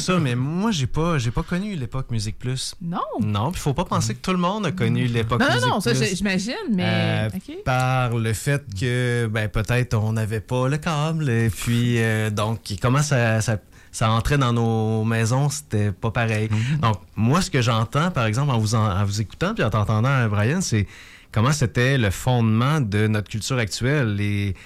ça, mais moi, j'ai pas connu l'époque Musique Plus. Non? Non, puis faut pas penser que tout le monde a connu l'époque Non, Musique non, ça, Plus. j'imagine, mais... OK. Par le fait que, peut-être on n'avait pas le câble, et puis, donc, comment ça entrait dans nos maisons, c'était pas pareil. Donc, moi, ce que j'entends, par exemple, en vous écoutant, puis en t'entendant, Brian, c'est comment c'était le fondement de notre culture actuelle.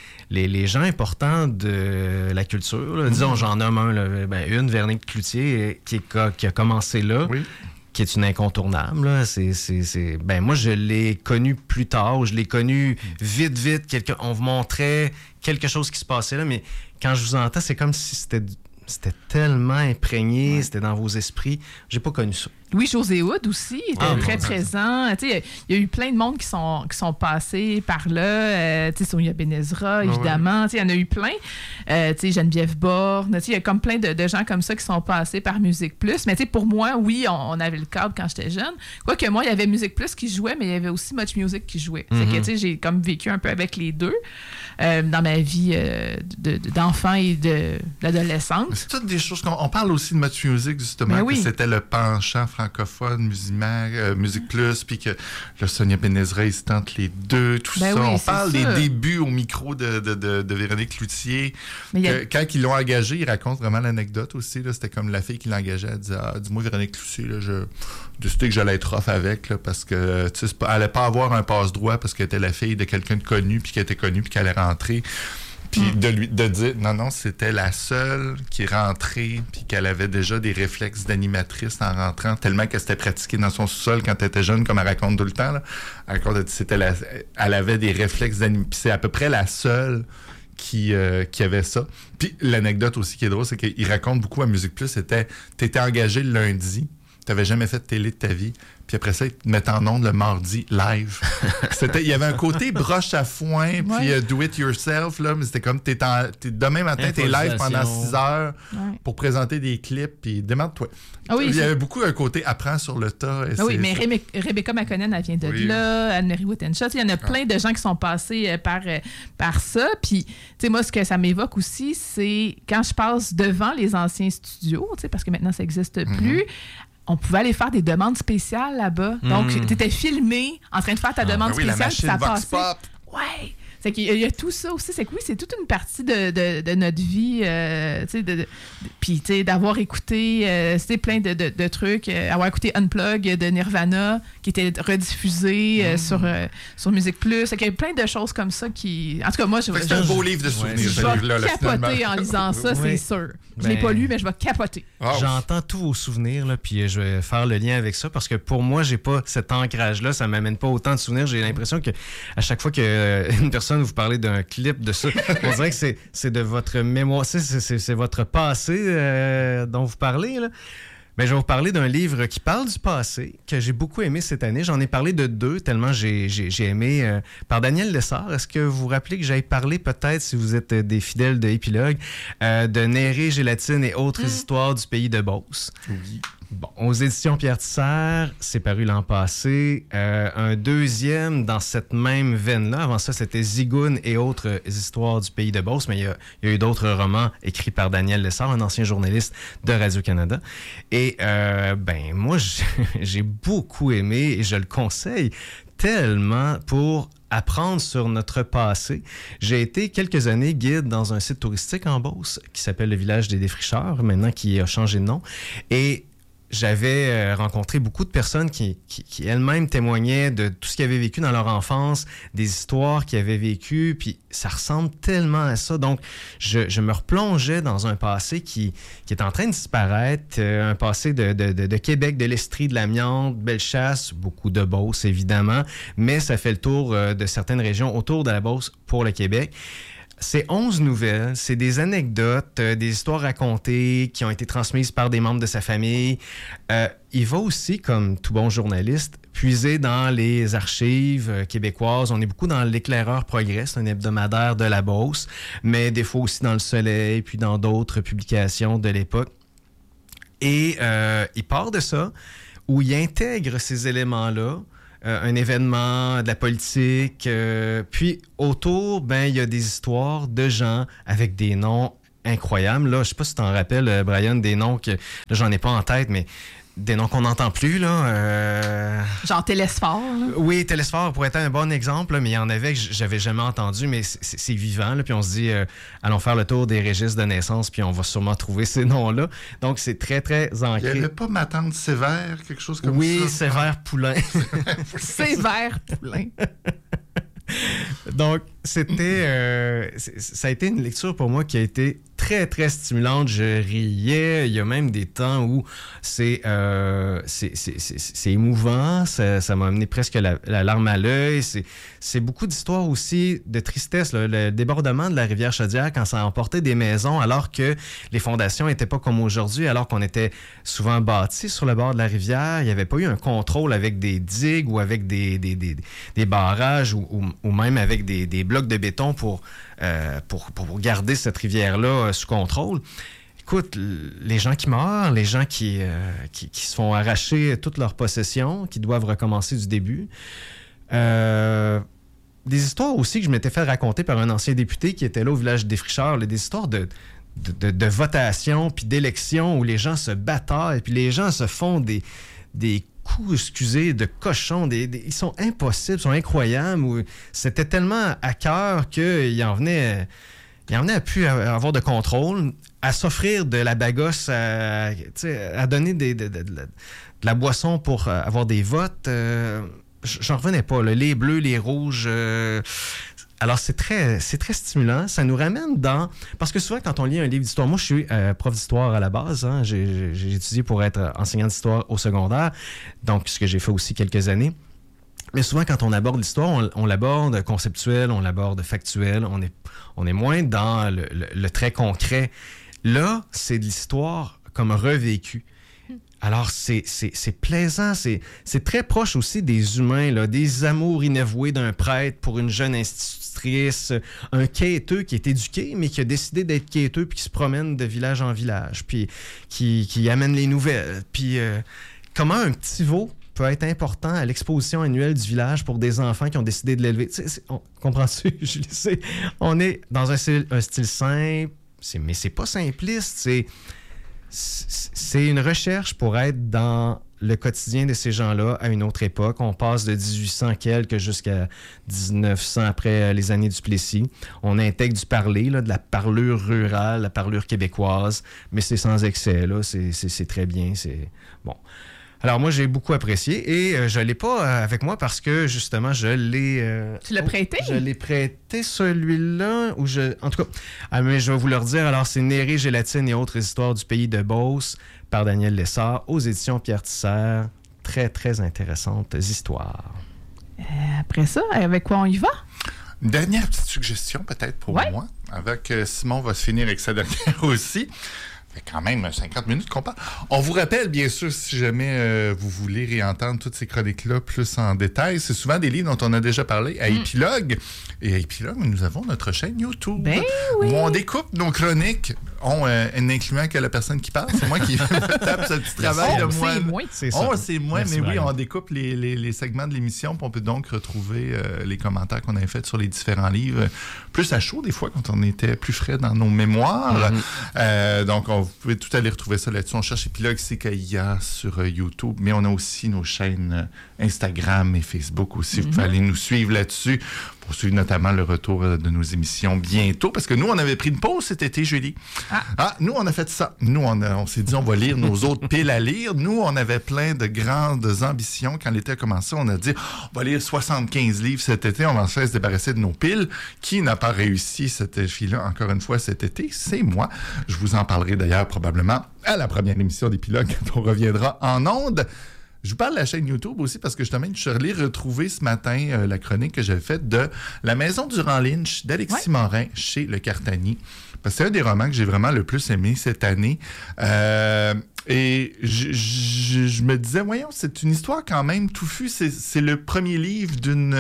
Les gens importants de la culture, là, disons, j'en nomme une, Véronique Cloutier, qui a commencé là, qui est une incontournable. Là. Moi, je l'ai connue plus tard, je l'ai connue vite. On vous montrait quelque chose qui se passait là, mais quand je vous entends, c'est comme si c'était tellement imprégné, c'était dans vos esprits. J'ai pas connu ça. Louis-José Hood aussi était très présent. Il y a eu plein de monde qui sont passés par là. Sonia Benezra, évidemment. Il y en a eu plein. Geneviève Borne. Il y a comme plein de gens comme ça qui sont passés par Musique Plus. Mais pour moi, oui, on avait le câble quand j'étais jeune. Quoique moi, il y avait Musique Plus qui jouait, mais il y avait aussi Much Music qui jouait. C'est que j'ai comme vécu un peu avec les deux dans ma vie d'enfant et d'adolescence. C'est toutes des choses qu'on parle aussi de Much Music, justement, que c'était le penchant francophone, Musique Plus, puis que le Sonia Benezra, ils se tentent les deux, tout ça. On parle des débuts au micro de Véronique Cloutier. Quand ils l'ont engagée, ils racontent vraiment l'anecdote aussi. Là, c'était comme la fille qui l'engageait, elle disait dis-moi Véronique Cloutier, là, je décidé que j'allais être off avec, là, parce que elle allait pas avoir un passe-droit parce qu'elle était la fille de quelqu'un de connu, puis qui était connu, puis qu'elle allait rentrer. Puis de dire, non, c'était la seule qui est rentrée, puis qu'elle avait déjà des réflexes d'animatrice en rentrant, tellement qu'elle s'était pratiquée dans son sous-sol quand elle était jeune, comme elle raconte tout le temps. Là. Elle raconte, elle avait des réflexes d'animatrice. Puis c'est à peu près la seule qui avait ça. Puis l'anecdote aussi qui est drôle, c'est qu'il raconte beaucoup à Musique Plus, c'était, t'étais engagé le lundi, t'avais jamais fait de télé de ta vie, puis après ça, ils te mettent en ondes le mardi live. Il y avait un côté broche à foin, puis do it yourself, là, mais c'était comme, demain matin, t'es live pendant 6 heures pour présenter des clips, puis demande-toi. Il y avait beaucoup un côté apprends sur le tas. Mais Rebecca McConnell, elle vient de là, Anne-Marie Wittenshot, il y en a plein de gens qui sont passés par ça, puis, tu sais, moi, ce que ça m'évoque aussi, c'est quand je passe devant les anciens studios, tu sais, parce que maintenant, ça n'existe plus, on pouvait aller faire des demandes spéciales là-bas. Donc, tu étais filmé en train de faire ta demande spéciale. La machine ça Vox passait. Pop. Ouais. C'est qu'il y a tout ça aussi. C'est que oui, c'est toute une partie de notre vie. Puis, tu sais, d'avoir écouté plein de trucs. Avoir écouté Unplug de Nirvana, qui était rediffusé sur Musique Plus. Il y a plein de choses comme ça qui... En tout cas, moi, c'est un beau livre de souvenirs. Je vais capoter en lisant ça, c'est sûr. Je l'ai pas lu, mais je vais capoter. J'entends tous vos souvenirs, là, puis je vais faire le lien avec ça, parce que pour moi, j'ai pas cet ancrage-là. Ça m'amène pas autant de souvenirs. J'ai l'impression que à chaque fois qu'une personne vous parlez d'un clip de ça, on dirait que c'est de votre mémoire, c'est votre passé dont vous parlez, là. Mais je vais vous parler d'un livre qui parle du passé, que j'ai beaucoup aimé cette année. J'en ai parlé de 2, tellement j'ai aimé, par Daniel Lessard. Est-ce que vous vous rappelez que j'avais parlé, peut-être, si vous êtes des fidèles de Épilogue, de Néré, Gélatine et autres histoires du pays de Beauce? Oui. Bon, aux éditions Pierre Tissère, c'est paru l'an passé. Un deuxième dans cette même veine-là. Avant ça, c'était Zigoun et autres histoires du pays de Beauce, mais il y a eu d'autres romans écrits par Daniel Lessard, un ancien journaliste de Radio-Canada. Et moi, j'ai beaucoup aimé et je le conseille tellement pour apprendre sur notre passé. J'ai été quelques années guide dans un site touristique en Beauce qui s'appelle le Village des Défricheurs, maintenant qui a changé de nom. Et j'avais rencontré beaucoup de personnes qui elles-mêmes témoignaient de tout ce qu'ils avaient vécu dans leur enfance, des histoires qu'ils avaient vécues, puis ça ressemble tellement à ça. Donc, je me replongeais dans un passé qui est en train de disparaître, un passé de Québec, de l'Estrie, de l'Amiante, Bellechasse, beaucoup de Beauce, évidemment, mais ça fait le tour de certaines régions autour de la Beauce pour le Québec. C'est 11 nouvelles, c'est des anecdotes, des histoires racontées qui ont été transmises par des membres de sa famille. Il va aussi, comme tout bon journaliste, puiser dans les archives québécoises. On est beaucoup dans l'Éclaireur Progrès, c'est un hebdomadaire de la Beauce, mais des fois aussi dans Le Soleil, puis dans d'autres publications de l'époque. Et il part de ça, où il intègre ces éléments-là, un événement, de la politique. Puis autour, il y a des histoires de gens avec des noms incroyables. Là, je sais pas si tu t'en rappelles, Brian, des noms que... Là, j'en ai pas en tête, mais des noms qu'on n'entend plus, là. Genre Télésphore, là. Oui, Télésphore pourrait être un bon exemple, là, mais il y en avait que j'avais jamais entendu, mais c'est vivant, là, puis on se dit, allons faire le tour des registres de naissance, puis on va sûrement trouver ces noms-là. Donc, c'est très, très ancré. Il n'y avait pas ma tante Sévère, quelque chose comme ça? Oui, Sévère Poulain. Sévère Poulain. Donc, ça a été une lecture pour moi qui a été très, très stimulante. Je riais. Il y a même des temps où c'est émouvant. Ça m'a amené presque la larme à l'œil. C'est beaucoup d'histoires aussi de tristesse. Là. Le débordement de la rivière Chaudière quand ça a emporté des maisons alors que les fondations n'étaient pas comme aujourd'hui, alors qu'on était souvent bâtis sur le bord de la rivière. Il n'y avait pas eu un contrôle avec des digues ou avec des barrages ou même avec des blocs de béton pour garder cette rivière-là sous contrôle. Écoute, les gens qui meurent, les gens qui se font arracher toutes leurs possessions, qui doivent recommencer du début. Des histoires aussi que je m'étais fait raconter par un ancien député qui était là au village des Défricheurs, des histoires de votation puis d'élection où les gens se bataillent puis les gens se font des coups, excusez, de cochons. Ils sont impossibles, ils sont incroyables. Où c'était tellement à cœur qu'il en venait à plus avoir de contrôle, à s'offrir de la bagosse, à donner de la boisson pour avoir des votes. J'en revenais pas. Là. Les bleus, les rouges... Alors, c'est très stimulant. Ça nous ramène dans... Parce que souvent, quand on lit un livre d'histoire... Moi, je suis prof d'histoire à la base. Hein. J'ai étudié pour être enseignant d'histoire au secondaire. Donc, ce que j'ai fait aussi quelques années. Mais souvent, quand on aborde l'histoire, on l'aborde conceptuel, on l'aborde factuel. On est moins dans le très concret. Là, c'est de l'histoire comme revécue. Alors, c'est plaisant, c'est très proche aussi des humains, là, des amours inavoués d'un prêtre pour une jeune institutrice, un quêteux qui est éduqué, mais qui a décidé d'être quêteux, puis qui se promène de village en village, puis qui amène les nouvelles. Puis comment un petit veau peut être important à l'exposition annuelle du village pour des enfants qui ont décidé de l'élever. Comprends-tu, Julie? On est dans un style simple, mais c'est pas simpliste, c'est une recherche pour être dans le quotidien de ces gens-là à une autre époque. On passe de 1800 quelques jusqu'à 1900 après les années du Plessis. On intègre du parler, là, de la parlure rurale, la parlure québécoise, mais c'est sans excès, là. C'est très bien, c'est bon. Alors moi, j'ai beaucoup apprécié et je ne l'ai pas avec moi parce que justement, je l'ai... Tu l'as prêté? Je l'ai prêté celui-là. En tout cas, mais je vais vous le redire. Alors, c'est Néré, Gélatine et autres histoires du pays de Beauce par Daniel Lessard aux éditions Pierre Tisser. Très, très intéressantes histoires. Après ça, avec quoi on y va? Une dernière petite suggestion peut-être pour moi. Avec Simon va se finir avec sa dernière aussi. Quand même 50 minutes qu'on parle. On vous rappelle, bien sûr, si jamais vous voulez réentendre toutes ces chroniques-là plus en détail, c'est souvent des livres dont on a déjà parlé à Épilogue. Et à Épilogue, nous avons notre chaîne YouTube où on découpe nos chroniques, incluant que la personne qui parle. C'est moi qui tape ce petit travail de moi. C'est moi, mais oui, on découpe les segments de l'émission, puis on peut donc retrouver les commentaires qu'on avait faits sur les différents livres, plus à chaud des fois, quand on était plus frais dans nos mémoires. Donc, vous pouvez tout aller retrouver ça là-dessus. On cherche Épilogue CKIA sur YouTube, mais on a aussi nos chaînes Instagram et Facebook aussi. Vous pouvez aller nous suivre là-dessus pour suivre notamment le retour de nos émissions bientôt. Parce que nous, on avait pris une pause cet été, Julie. Nous, on a fait ça. Nous, on s'est dit, on va lire nos autres piles à lire. Nous, on avait plein de grandes ambitions. Quand l'été a commencé, on a dit, on va lire 75 livres cet été. On va se débarrasser de nos piles. Qui n'a pas réussi cette défi-là, encore une fois, cet été? C'est moi. Je vous en parlerai d'ailleurs probablement à la première émission d'Épilogue quand on reviendra en ondes. Je vous parle de la chaîne YouTube aussi parce que justement, je suis allé retrouver ce matin la chronique que j'avais faite de La Maison Durand-Lynch d'Alexis Morin chez Le Cartanier. Parce que c'est un des romans que j'ai vraiment le plus aimé cette année. Et je me disais, voyons, c'est une histoire quand même touffue. C'est le premier livre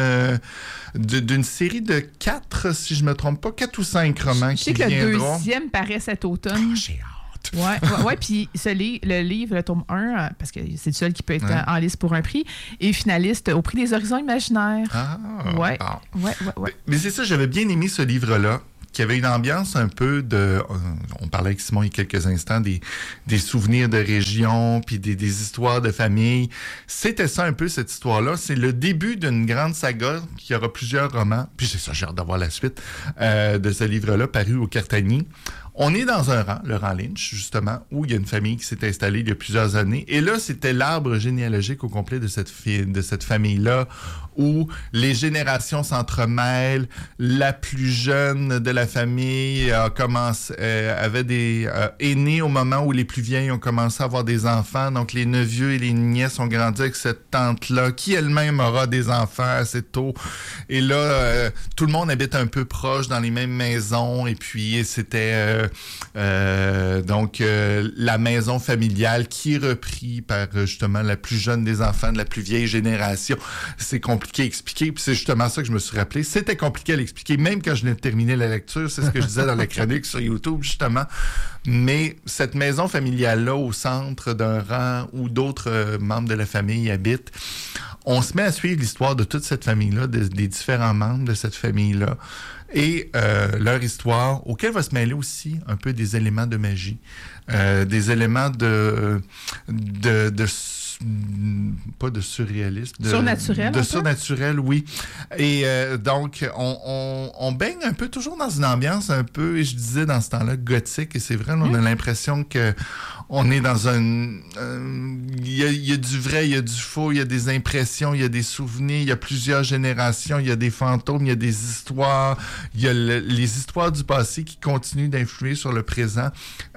d'une série de 4, si je ne me trompe pas, 4 ou 5 romans qui viendront. Je sais que le deuxième paraît cet automne. J'ai hâte. Ouais, puis le livre, le tome 1, parce que c'est le seul qui peut être en liste pour un prix, est finaliste au prix des Horizons Imaginaires. Ouais. Mais c'est ça, j'avais bien aimé ce livre-là, qu'il y avait une ambiance un peu de... On parlait avec Simon il y a quelques instants des souvenirs de région, puis des histoires de famille. C'était ça un peu, cette histoire-là. C'est le début d'une grande saga qui aura plusieurs romans. Puis c'est ça, j'ai hâte d'avoir la suite de ce livre-là, paru au Cartagny. On est dans un rang, le rang Lynch, justement, où il y a une famille qui s'est installée il y a plusieurs années. Et là, c'était l'arbre généalogique au complet de cette famille-là, où les générations s'entremêlent. La plus jeune de la famille est née au moment où les plus vieilles ont commencé à avoir des enfants. Donc, les neveux et les nièces ont grandi avec cette tante-là, qui elle-même aura des enfants assez tôt. Et là, tout le monde habite un peu proche dans les mêmes maisons. Et puis, c'était... la maison familiale qui est reprise par justement la plus jeune des enfants de la plus vieille génération. C'est compliqué à expliquer, puis c'est justement ça que je me suis rappelé. C'était compliqué à l'expliquer, même quand je venais de terminer la lecture, c'est ce que je disais dans la chronique sur YouTube, justement. Mais cette maison familiale-là, au centre d'un rang où d'autres membres de la famille habitent, on se met à suivre l'histoire de toute cette famille-là, des différents membres de cette famille-là, et leur histoire, auquel va se mêler aussi un peu des éléments de magie, des éléments pas de surréaliste. Surnaturel. De surnaturel, oui. Et donc, on baigne un peu, toujours dans une ambiance un peu, et je disais dans ce temps-là, gothique, et c'est vrai, on a l'impression que on est dans il y a du vrai, il y a du faux, il y a des impressions, il y a des souvenirs, il y a plusieurs générations, il y a des fantômes, il y a des histoires, il y a les histoires du passé qui continuent d'influer sur le présent.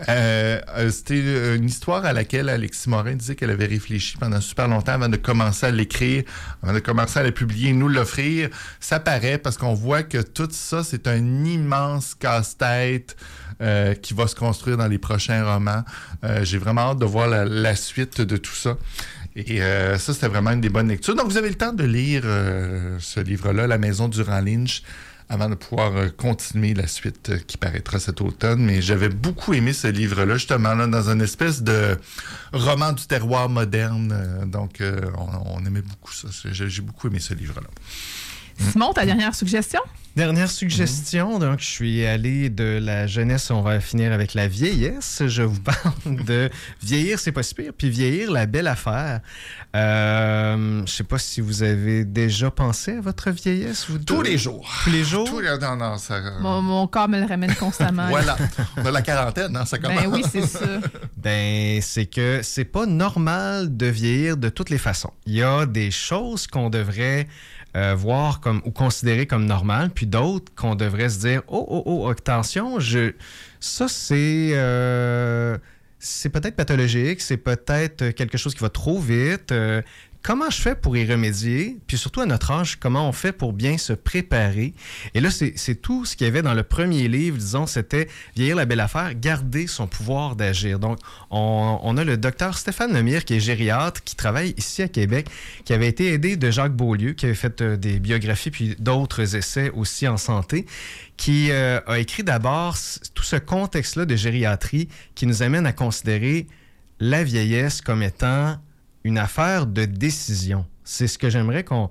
C'était une histoire à laquelle Alexis Morin disait qu'elle avait réfléchi pendant super longtemps avant de commencer à l'écrire, avant de commencer à la publier, nous l'offrir. Ça paraît parce qu'on voit que tout ça, c'est un immense casse-tête qui va se construire dans les prochains romans. J'ai vraiment hâte de voir la suite de tout ça. Et ça, c'était vraiment une des bonnes lectures. Donc, vous avez le temps de lire ce livre-là, La Maison du rang Lynch, avant de pouvoir continuer la suite qui paraîtra cet automne. Mais j'avais beaucoup aimé ce livre-là, justement, là, dans une espèce de roman du terroir moderne. Donc, on aimait beaucoup ça. J'ai beaucoup aimé ce livre-là. Simon, ta dernière suggestion? Dernière suggestion, donc je suis allé de la jeunesse, on va finir avec la vieillesse. Je vous parle de Vieillir, c'est pas si pire, puis Vieillir, la belle affaire. Je sais pas si vous avez déjà pensé à votre vieillesse, vous deux? Tous les jours. Tous les jours? Non, ça... Mon corps me le ramène constamment. Voilà, on a la quarantaine, hein, ça commence. Ben oui, c'est ça. Ben, c'est que c'est pas normal de vieillir de toutes les façons. Il y a des choses qu'on devrait voir comme ou considérer comme normales, puis d'autres qu'on devrait se dire attention, ça c'est peut-être pathologique, c'est peut-être quelque chose qui va trop vite. Comment je fais pour y remédier? Puis surtout à notre âge, comment on fait pour bien se préparer? Et là, c'est tout ce qu'il y avait dans le premier livre, disons, c'était Vieillir la belle affaire, garder son pouvoir d'agir. Donc, on a le docteur Stéphane Lemire, qui est gériatre, qui travaille ici à Québec, qui avait été aidé de Jacques Beaulieu, qui avait fait des biographies puis d'autres essais aussi en santé, qui a écrit d'abord tout ce contexte-là de gériatrie qui nous amène à considérer la vieillesse comme étant une affaire de décision. C'est ce que j'aimerais qu'on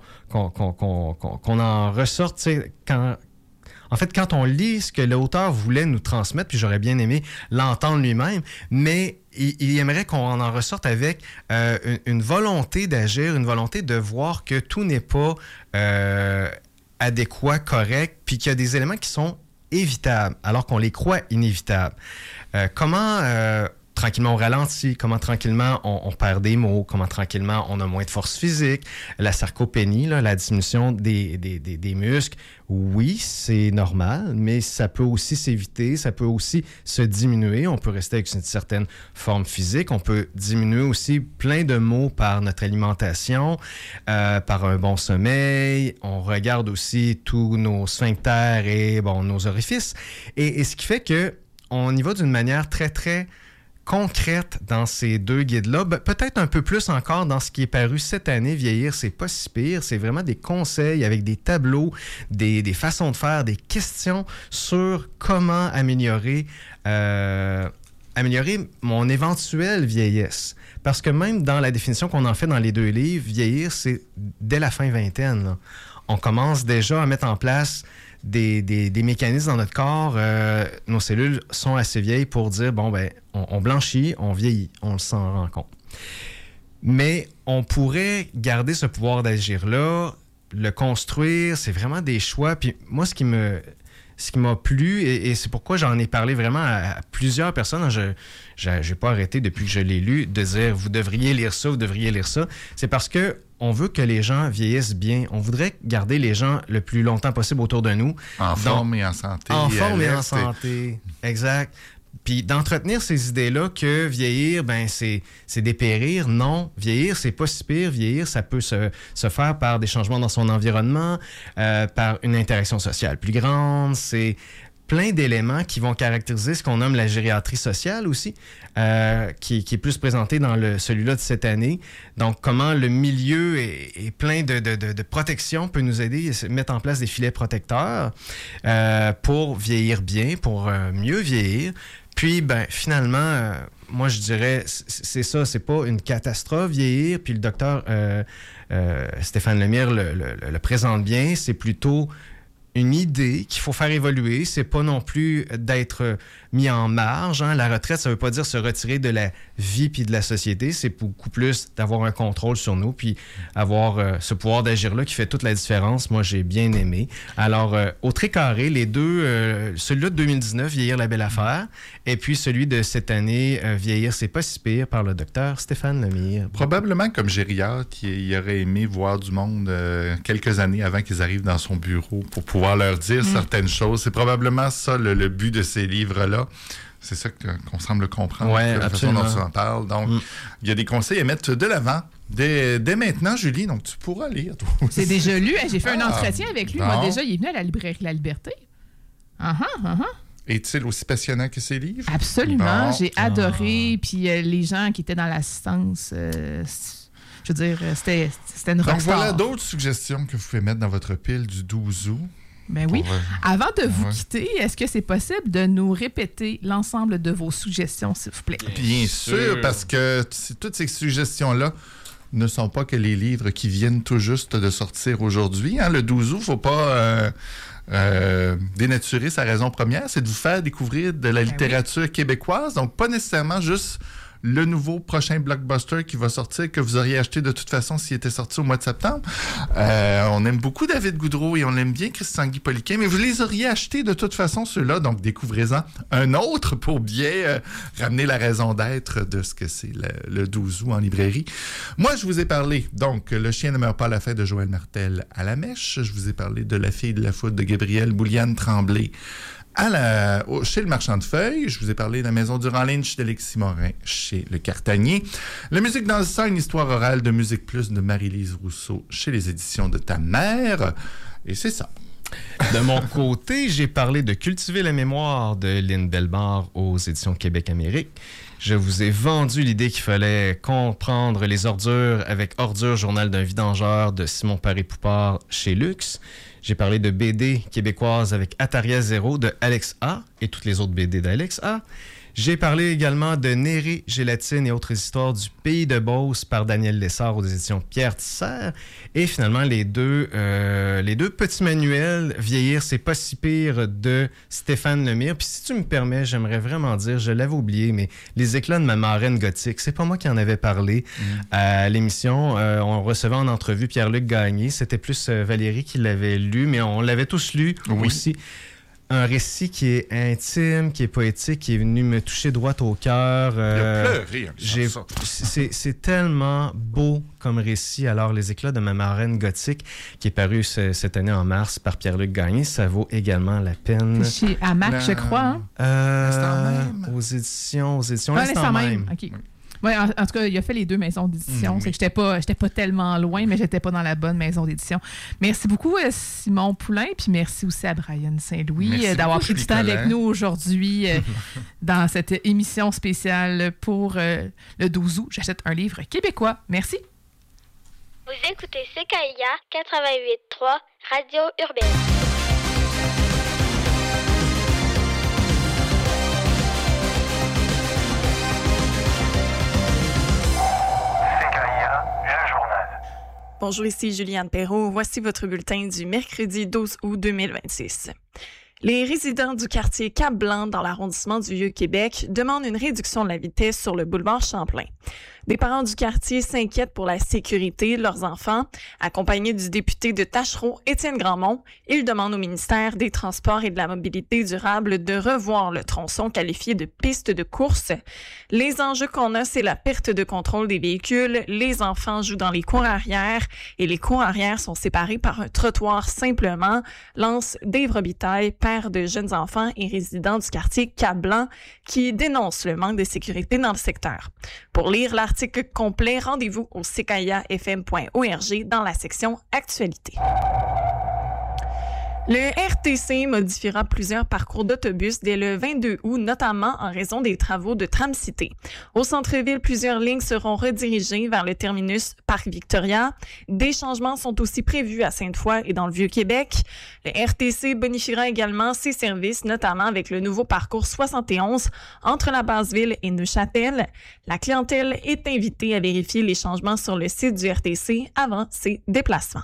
en ressorte. Quand on lit ce que l'auteur voulait nous transmettre, puis j'aurais bien aimé l'entendre lui-même, mais il aimerait qu'on en ressorte avec une volonté d'agir, une volonté de voir que tout n'est pas adéquat, correct, puis qu'il y a des éléments qui sont évitables, alors qu'on les croit inévitables. Tranquillement, on ralentit, comment tranquillement, on perd des mots, comment tranquillement, on a moins de force physique. La sarcopénie, là, la diminution des muscles, oui, c'est normal, mais ça peut aussi s'éviter, ça peut aussi se diminuer. On peut rester avec une certaine forme physique. On peut diminuer aussi plein de maux par notre alimentation, par un bon sommeil. On regarde aussi tous nos sphincters et nos orifices. Et ce qui fait qu'on y va d'une manière très, très concrète dans ces deux guides-là. Peut-être un peu plus encore dans ce qui est paru cette année, Vieillir, c'est pas si pire. C'est vraiment des conseils avec des tableaux, des façons de faire, des questions sur comment améliorer mon éventuelle vieillesse. Parce que même dans la définition qu'on en fait dans les deux livres, vieillir, c'est dès la fin vingtaine, là. On commence déjà à mettre en place des mécanismes dans notre corps. Nos cellules sont assez vieilles pour dire, on blanchit, on vieillit, on s'en rend compte. Mais on pourrait garder ce pouvoir d'agir-là, le construire, c'est vraiment des choix. Puis moi, ce qui m'a plu, et c'est pourquoi j'en ai parlé vraiment à plusieurs personnes, je n'ai pas arrêté depuis que je l'ai lu, de dire « vous devriez lire ça, vous devriez lire ça », c'est parce que on veut que les gens vieillissent bien. On voudrait garder les gens le plus longtemps possible autour de nous. En forme et en santé. En forme et en santé, exact. Puis d'entretenir ces idées-là que vieillir, c'est dépérir. Non, vieillir, c'est pas si pire. Vieillir, ça peut se faire par des changements dans son environnement, par une interaction sociale plus grande. C'est plein d'éléments qui vont caractériser ce qu'on nomme la gériatrie sociale aussi, qui est plus présenté dans celui-là de cette année. Donc, comment le milieu est plein de protection peut nous aider à mettre en place des filets protecteurs pour vieillir bien, pour mieux vieillir. Puis, finalement, moi, je dirais, c'est ça, c'est pas une catastrophe vieillir. Puis le docteur Stéphane Lemire le présente bien. C'est plutôt une idée qu'il faut faire évoluer. C'est pas non plus d'être mis en marge. Hein. La retraite, ça veut pas dire se retirer de la vie puis de la société. C'est beaucoup plus d'avoir un contrôle sur nous puis avoir ce pouvoir d'agir-là qui fait toute la différence. Moi, j'ai bien aimé. Alors, au Trait-Carré, les deux, celui-là de 2019, Vieillir la belle affaire, et puis celui de cette année, Vieillir, c'est pas si pire, par le docteur Stéphane Lemire. Probablement comme gériatre, il aurait aimé voir du monde quelques années avant qu'ils arrivent dans son bureau pour pouvoir leur dire certaines choses. C'est probablement ça le but de ces livres-là. C'est ça qu'on semble comprendre, la façon dont tu en parles. Donc, il y a des conseils à mettre de l'avant dès maintenant, Julie. Donc, tu pourras lire, toi aussi. C'est déjà lu. J'ai fait un entretien avec lui. Moi, déjà, il est venu à la librairie La Liberté. Est-il aussi passionnant que ses livres? Absolument. J'ai adoré. Puis les gens qui étaient dans l'assistance... je veux dire, c'était une rockstar. Donc, voilà d'autres suggestions que vous pouvez mettre dans votre pile du 12 août. Ben oui. Avant de vous quitter, est-ce que c'est possible de nous répéter l'ensemble de vos suggestions, s'il vous plaît? Bien sûr, parce que toutes ces suggestions-là ne sont pas que les livres qui viennent tout juste de sortir aujourd'hui. Hein? Le 12 août, il ne faut pas dénaturer sa raison première, c'est de vous faire découvrir de la littérature québécoise. Donc, pas nécessairement juste le nouveau prochain blockbuster qui va sortir, que vous auriez acheté de toute façon s'il était sorti au mois de septembre. On aime beaucoup David Goudreau et on aime bien Christian-Guy Poliquin, mais vous les auriez achetés de toute façon, ceux-là, donc découvrez-en un autre pour bien ramener la raison d'être de ce que c'est le 12 août en librairie. Moi, je vous ai parlé, donc, Le chien ne meurt pas à la fête de Joël Martel à la Mèche. Je vous ai parlé de La fille de la foudre de Gabrielle Bouliane-Tremblay chez le Marchand de Feuilles. Je vous ai parlé de La maison du Ranlinch d'Alexis Morin chez Le Cartanier. La musique dans le sang, une histoire orale de Musique Plus de Marie-Lise Rousseau chez les éditions de Ta Mère. Et c'est ça. De mon côté, j'ai parlé de Cultiver la mémoire de Lynn Bellemare aux éditions Québec-Amérique. Je vous ai vendu l'idée qu'il fallait comprendre les ordures avec Ordures, journal d'un vidangeur de Simon Paré-Poupard chez Luxe. J'ai parlé de BD québécoise avec Ataria Zéro de Alex A. et toutes les autres BD d'Alex A. J'ai parlé également de Néré, Gélatine et autres histoires du Pays de Beauce par Daniel Lessard aux éditions Pierre Tisser. Et finalement, les deux petits manuels, Vieillir, c'est pas si pire de Stéphane Lemire. Puis si tu me permets, j'aimerais vraiment dire, je l'avais oublié, mais Les éclats de ma marraine gothique, c'est pas moi qui en avais parlé à l'émission. On recevait en entrevue Pierre-Luc Gagné. C'était plus Valérie qui l'avait lu, mais on l'avait tous lu aussi. Un récit qui est intime, qui est poétique, qui est venu me toucher droit au cœur. Il a pleuré. C'est tellement beau comme récit. Alors, Les éclats de ma marraine gothique, qui est paru cette année en mars par Pierre-Luc Gagné, ça vaut également la peine. Chez Hamac, je crois. Aux éditions L'Instant même. OK. Oui, en tout cas, il a fait les deux maisons d'édition. C'est que j'étais pas tellement loin, mais j'étais pas dans la bonne maison d'édition. Merci beaucoup, Simon Poulain, puis merci aussi à Brian Saint-Louis d'avoir pris du temps avec nous aujourd'hui dans cette émission spéciale pour le 12 août. J'achète un livre québécois. Merci. Vous écoutez CKIA 88.3, Radio Urbaine. Bonjour, ici Juliane Perrault. Voici votre bulletin du mercredi 12 août 2026. Les résidents du quartier Cap-Blanc dans l'arrondissement du Vieux-Québec demandent une réduction de la vitesse sur le boulevard Champlain. Des parents du quartier s'inquiètent pour la sécurité de leurs enfants. Accompagnés du député de Tachereau, Étienne Grandmont, ils demandent au ministère des Transports et de la Mobilité durable de revoir le tronçon qualifié de piste de course. Les enjeux qu'on a, c'est la perte de contrôle des véhicules. Les enfants jouent dans les cours arrière et les cours arrière sont séparés par un trottoir simplement, lance Dave Robitaille, père de jeunes enfants et résident du quartier Cap-Blanc, qui dénonce le manque de sécurité dans le secteur. Pour lire l'article complet, rendez-vous au ckayafm.org dans la section Actualité. Le RTC modifiera plusieurs parcours d'autobus dès le 22 août, notamment en raison des travaux de Tram-Cité. Au centre-ville, plusieurs lignes seront redirigées vers le terminus Parc Victoria. Des changements sont aussi prévus à Sainte-Foy et dans le Vieux-Québec. Le RTC bonifiera également ses services, notamment avec le nouveau parcours 71 entre la Basse-Ville et Neuchâtel. La clientèle est invitée à vérifier les changements sur le site du RTC avant ses déplacements.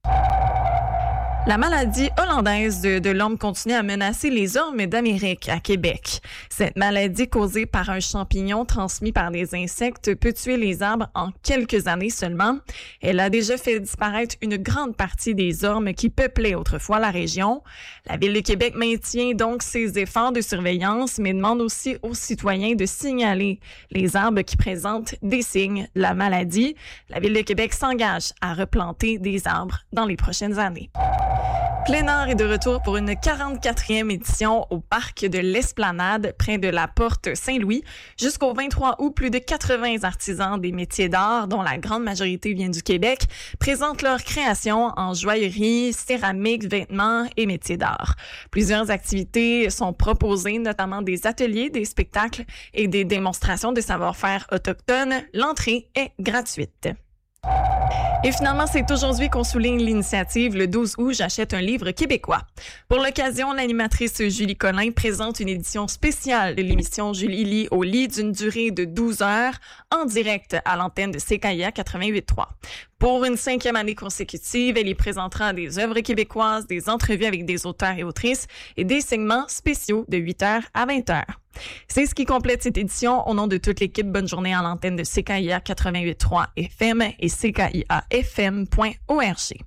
La maladie hollandaise de l'homme continue à menacer les ormes d'Amérique à Québec. Cette maladie causée par un champignon transmis par des insectes peut tuer les arbres en quelques années seulement. Elle a déjà fait disparaître une grande partie des ormes qui peuplaient autrefois la région. La Ville de Québec maintient donc ses efforts de surveillance, mais demande aussi aux citoyens de signaler les arbres qui présentent des signes de la maladie. La Ville de Québec s'engage à replanter des arbres dans les prochaines années. Plénard est de retour pour une 44e édition au parc de l'Esplanade, près de la Porte Saint-Louis. Jusqu'au 23 août, plus de 80 artisans des métiers d'art, dont la grande majorité vient du Québec, présentent leurs créations en joaillerie, céramique, vêtements et métiers d'art. Plusieurs activités sont proposées, notamment des ateliers, des spectacles et des démonstrations de savoir-faire autochtone. L'entrée est gratuite. Et finalement, c'est aujourd'hui qu'on souligne l'initiative Le 12 août, j'achète un livre québécois. Pour l'occasion, l'animatrice Julie Collin présente une édition spéciale de l'émission Julie lit au lit d'une durée de 12 heures en direct à l'antenne de CKIA 88.3. Pour une 5e année consécutive, elle y présentera des œuvres québécoises, des entrevues avec des auteurs et autrices et des segments spéciaux de 8h à 20h. C'est ce qui complète cette édition. Au nom de toute l'équipe, bonne journée à l'antenne de CKIA 88.3 FM et CKIAFM.org.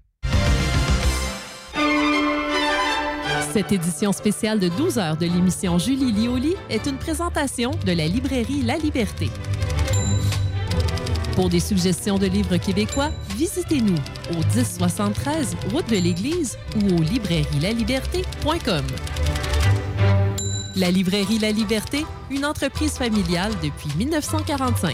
Cette édition spéciale de 12 heures de l'émission Julie lit au lit est une présentation de la librairie La Liberté. Pour des suggestions de livres québécois, visitez-nous au 1073 route de l'Église ou au librairielaliberté.com. La librairie La Liberté, une entreprise familiale depuis 1945.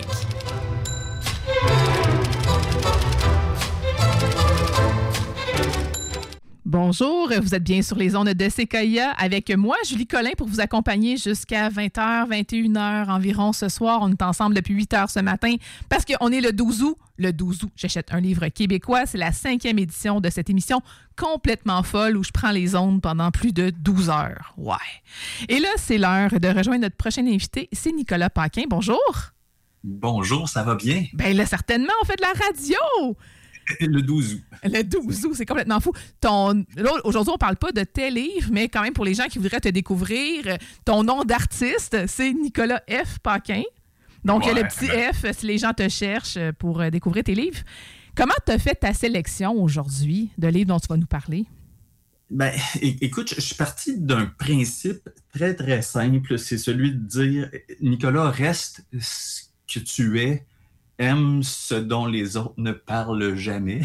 Bonjour, vous êtes bien sur les ondes de CKIA avec moi, Julie Collin, pour vous accompagner jusqu'à 20h, 21h environ ce soir. On est ensemble depuis 8h ce matin parce qu'on est le 12 août. Le 12 août, j'achète un livre québécois. C'est la 5e édition de cette émission complètement folle où je prends les ondes pendant plus de 12 heures. Ouais. Et là, c'est l'heure de rejoindre notre prochain invité. C'est Nicolas Paquin. Bonjour. Bonjour, ça va bien? Bien là, certainement, on fait de la radio. Le 12 août. Le 12 août, c'est complètement fou. Là, aujourd'hui, on ne parle pas de tes livres, mais quand même, pour les gens qui voudraient te découvrir, ton nom d'artiste, c'est Nicolas F. Paquin. Donc, le petit F, si les gens te cherchent pour découvrir tes livres. Comment tu as fait ta sélection aujourd'hui de livres dont tu vas nous parler? Ben, écoute, je suis parti d'un principe très, très simple. C'est celui de dire, Nicolas, reste ce que tu es. Aime ce dont les autres ne parlent jamais.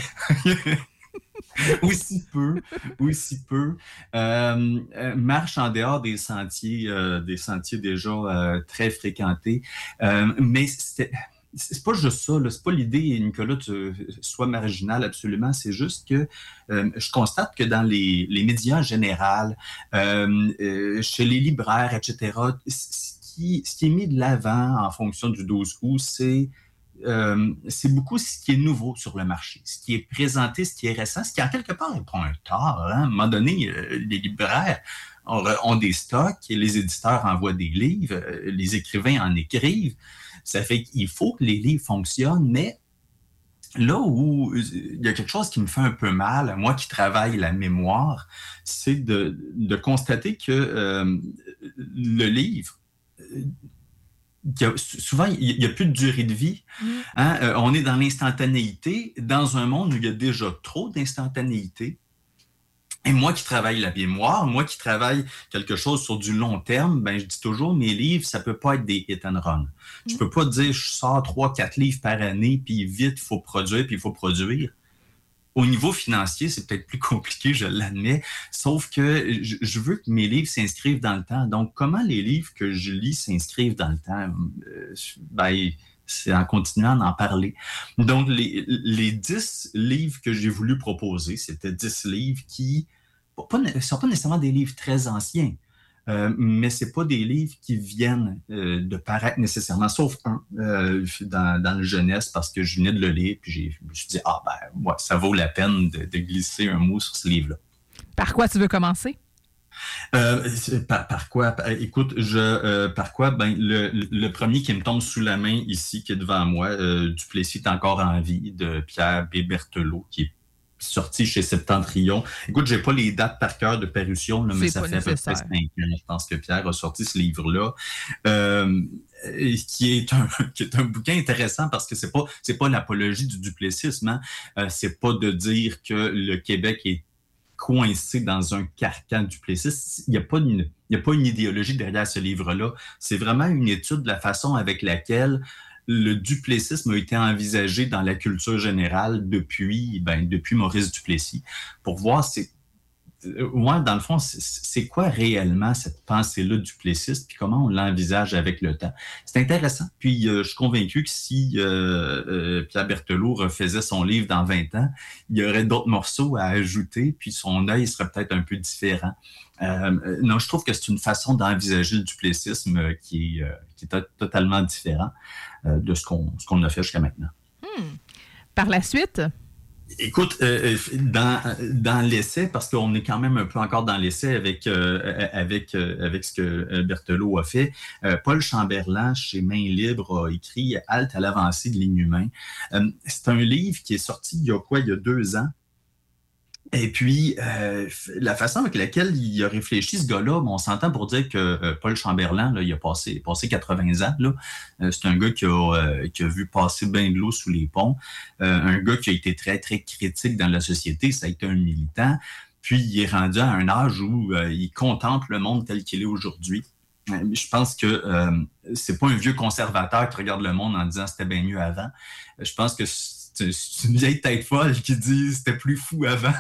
Aussi peu. Marche en dehors des sentiers déjà très fréquentés. Mais c'est pas juste ça, là. C'est pas l'idée, Nicolas, tu sois marginal absolument. C'est juste que je constate que dans les médias en général, chez les libraires, etc., ce qui est mis de l'avant en fonction du 12 août, c'est beaucoup ce qui est nouveau sur le marché, ce qui est présenté, ce qui est récent, ce qui en quelque part est pas un tort. Hein? À un moment donné, les libraires ont des stocks, les éditeurs envoient des livres, les écrivains en écrivent. Ça fait qu'il faut que les livres fonctionnent, mais là où il y a quelque chose qui me fait un peu mal, moi qui travaille la mémoire, c'est de constater que le livre, souvent, il n'y a plus de durée de vie. Hein? On est dans l'instantanéité, dans un monde où il y a déjà trop d'instantanéité. Et moi qui travaille la mémoire, moi qui travaille quelque chose sur du long terme, ben je dis toujours, mes livres, ça peut pas être des hit and run. Je peux pas dire, je sors 3-4 livres par année, puis vite, il faut produire, puis il faut produire. Au niveau financier, c'est peut-être plus compliqué, je l'admets, sauf que je veux que mes livres s'inscrivent dans le temps. Donc, comment les livres que je lis s'inscrivent dans le temps? C'est en continuant d'en parler. Donc, les 10 livres que j'ai voulu proposer, c'était 10 livres qui ne sont pas nécessairement des livres très anciens, mais ce n'est pas des livres qui viennent de paraître nécessairement, sauf un dans le jeunesse, parce que je venais de le lire, puis je me suis dit, ouais, ça vaut la peine de glisser un mot sur ce livre-là. Par quoi tu veux commencer? Par quoi? Écoute, par quoi? Ben, le premier qui me tombe sous la main ici, qui est devant moi, Duplessis est encore en vie, de Pierre B. Berthelot, qui est sorti chez Septentrion. Écoute, j'ai pas les dates par cœur de parution, là, mais ça fait à peu près 5 ans. Je pense que Pierre a sorti ce livre-là. Qui est un bouquin intéressant parce que c'est pas l'apologie du duplessisme. Hein? C'est pas de dire que le Québec est coincé dans un carcan duplessiste. Il n'y a pas une idéologie derrière ce livre-là. C'est vraiment une étude de la façon avec laquelle le duplessisme a été envisagé dans la culture générale depuis Maurice Duplessis, pour voir dans le fond, c'est quoi réellement cette pensée-là duplessiste, puis comment on l'envisage avec le temps. C'est intéressant. Puis je suis convaincu que si Pierre Berthelot refaisait son livre dans 20 ans, il y aurait d'autres morceaux à ajouter, puis son œil serait peut-être un peu différent. Non, je trouve que c'est une façon d'envisager le duplessisme qui est totalement différent de ce qu'on a fait jusqu'à maintenant. Par la suite? Écoute, dans l'essai, parce qu'on est quand même un peu encore dans l'essai avec ce que Berthelot a fait, Paul Chamberlain, chez Main Libre, a écrit « Halte à l'avancée de l'inhumain ». C'est un livre qui est sorti il y a 2 ans. Et puis, la façon avec laquelle il a réfléchi, ce gars-là, on s'entend pour dire que Paul Chamberlain, là, il a passé 80 ans. Là. C'est un gars qui a vu passer bien de l'eau sous les ponts. Un gars qui a été très, très critique dans la société. Ça a été un militant. Puis, il est rendu à un âge où il contemple le monde tel qu'il est aujourd'hui. Je pense que c'est pas un vieux conservateur qui regarde le monde en disant « c'était bien mieux avant ». Je pense que c'est une vieille tête folle qui dit c'était plus fou avant.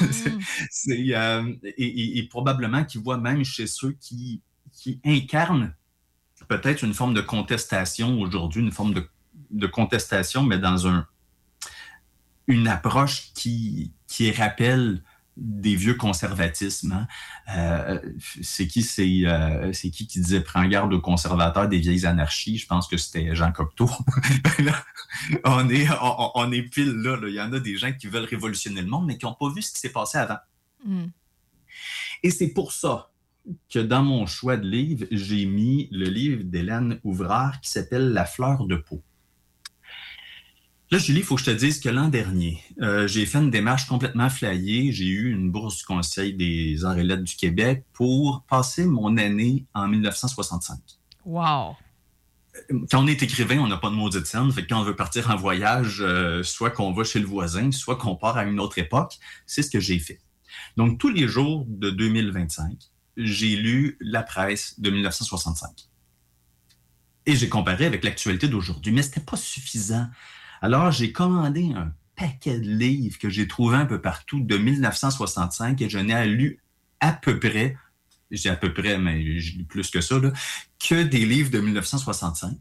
Et probablement qu'il voit même chez ceux qui incarnent peut-être une forme de contestation aujourd'hui, une forme de contestation, mais dans une approche qui rappelle des vieux conservatismes. Hein? C'est qui disait « Prends garde aux conservateurs des vieilles anarchies ». Je pense que c'était Jean Cocteau. Là, on est pile là. Il y en a des gens qui veulent révolutionner le monde, mais qui n'ont pas vu ce qui s'est passé avant. Et c'est pour ça que dans mon choix de livre, j'ai mis le livre d'Hélène Ouvrard qui s'appelle « La fleur de peau ». Là, Julie, il faut que je te dise que l'an dernier, j'ai fait une démarche complètement flyée. J'ai eu une bourse du Conseil des arts et lettres du Québec pour passer mon année en 1965. Wow! Quand on est écrivain, on n'a pas de maudite scène. Fait que quand on veut partir en voyage, soit qu'on va chez le voisin, soit qu'on part à une autre époque, c'est ce que j'ai fait. Donc, tous les jours de 2025, j'ai lu la presse de 1965. Et j'ai comparé avec l'actualité d'aujourd'hui, mais ce n'était pas suffisant. Alors, j'ai commandé un paquet de livres que j'ai trouvés un peu partout de 1965 et je n'ai lu à peu près, je dis à peu près, mais je lis plus que ça, là, que des livres de 1965.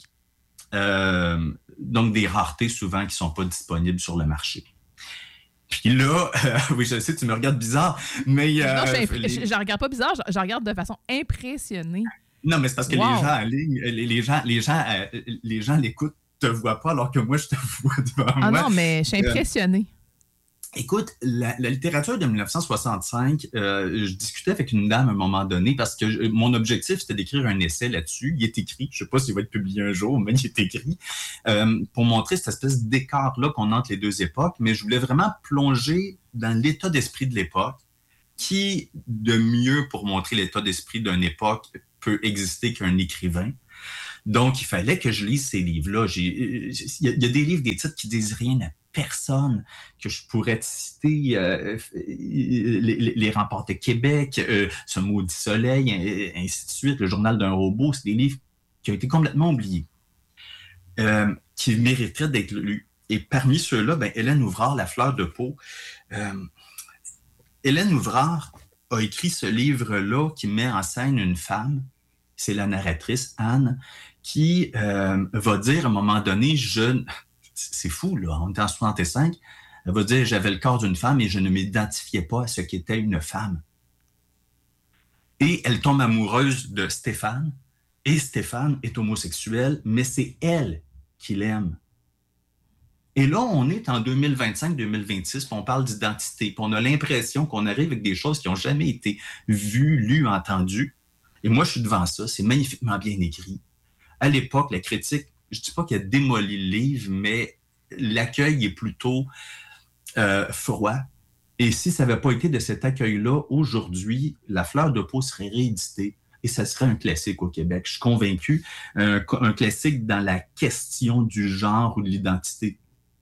Donc, des raretés souvent qui ne sont pas disponibles sur le marché. Puis là, oui, je sais, tu me regardes bizarre, mais... non, je ne regarde pas bizarre, je regarde de façon impressionnée. Non, mais c'est parce que les gens en ligne, les gens l'écoutent, te vois pas alors que moi je te vois devant moi. Ah non, mais je suis impressionnée. Écoute, la littérature de 1965, je discutais avec une dame à un moment donné parce que mon objectif, c'était d'écrire un essai là-dessus. Il est écrit, je ne sais pas s'il va être publié un jour, mais il est écrit, pour montrer cette espèce d'écart-là qu'on a entre les deux époques. Mais je voulais vraiment plonger dans l'état d'esprit de l'époque. Qui, de mieux pour montrer l'état d'esprit d'une époque, peut exister qu'un écrivain? Donc, il fallait que je lise ces livres-là. Il y a des livres, des titres qui disent rien à personne, que je pourrais te citer, les remparts de Québec, Ce maudit soleil, ainsi de suite, Le journal d'un robot, c'est des livres qui ont été complètement oubliés, qui mériteraient d'être lus. Et parmi ceux-là, Hélène Ouvrard, La fleur de peau. Hélène Ouvrard a écrit ce livre-là qui met en scène une femme, c'est la narratrice, Anne, qui va dire à un moment donné, c'est fou, là, on est en 65, elle va dire « J'avais le corps d'une femme et je ne m'identifiais pas à ce qu'était une femme. » Et elle tombe amoureuse de Stéphane, et Stéphane est homosexuel, mais c'est elle qui l'aime. Et là, on est en 2025-2026, puis on parle d'identité, puis on a l'impression qu'on arrive avec des choses qui n'ont jamais été vues, lues, entendues. Et moi, je suis devant ça, c'est magnifiquement bien écrit. À l'époque, la critique, je ne dis pas qu'elle a démoli le livre, mais l'accueil est plutôt froid. Et si ça n'avait pas été de cet accueil-là, aujourd'hui, La fleur de peau serait rééditée et ça serait un classique au Québec. Je suis convaincu, un classique dans la question du genre ou de l'identité.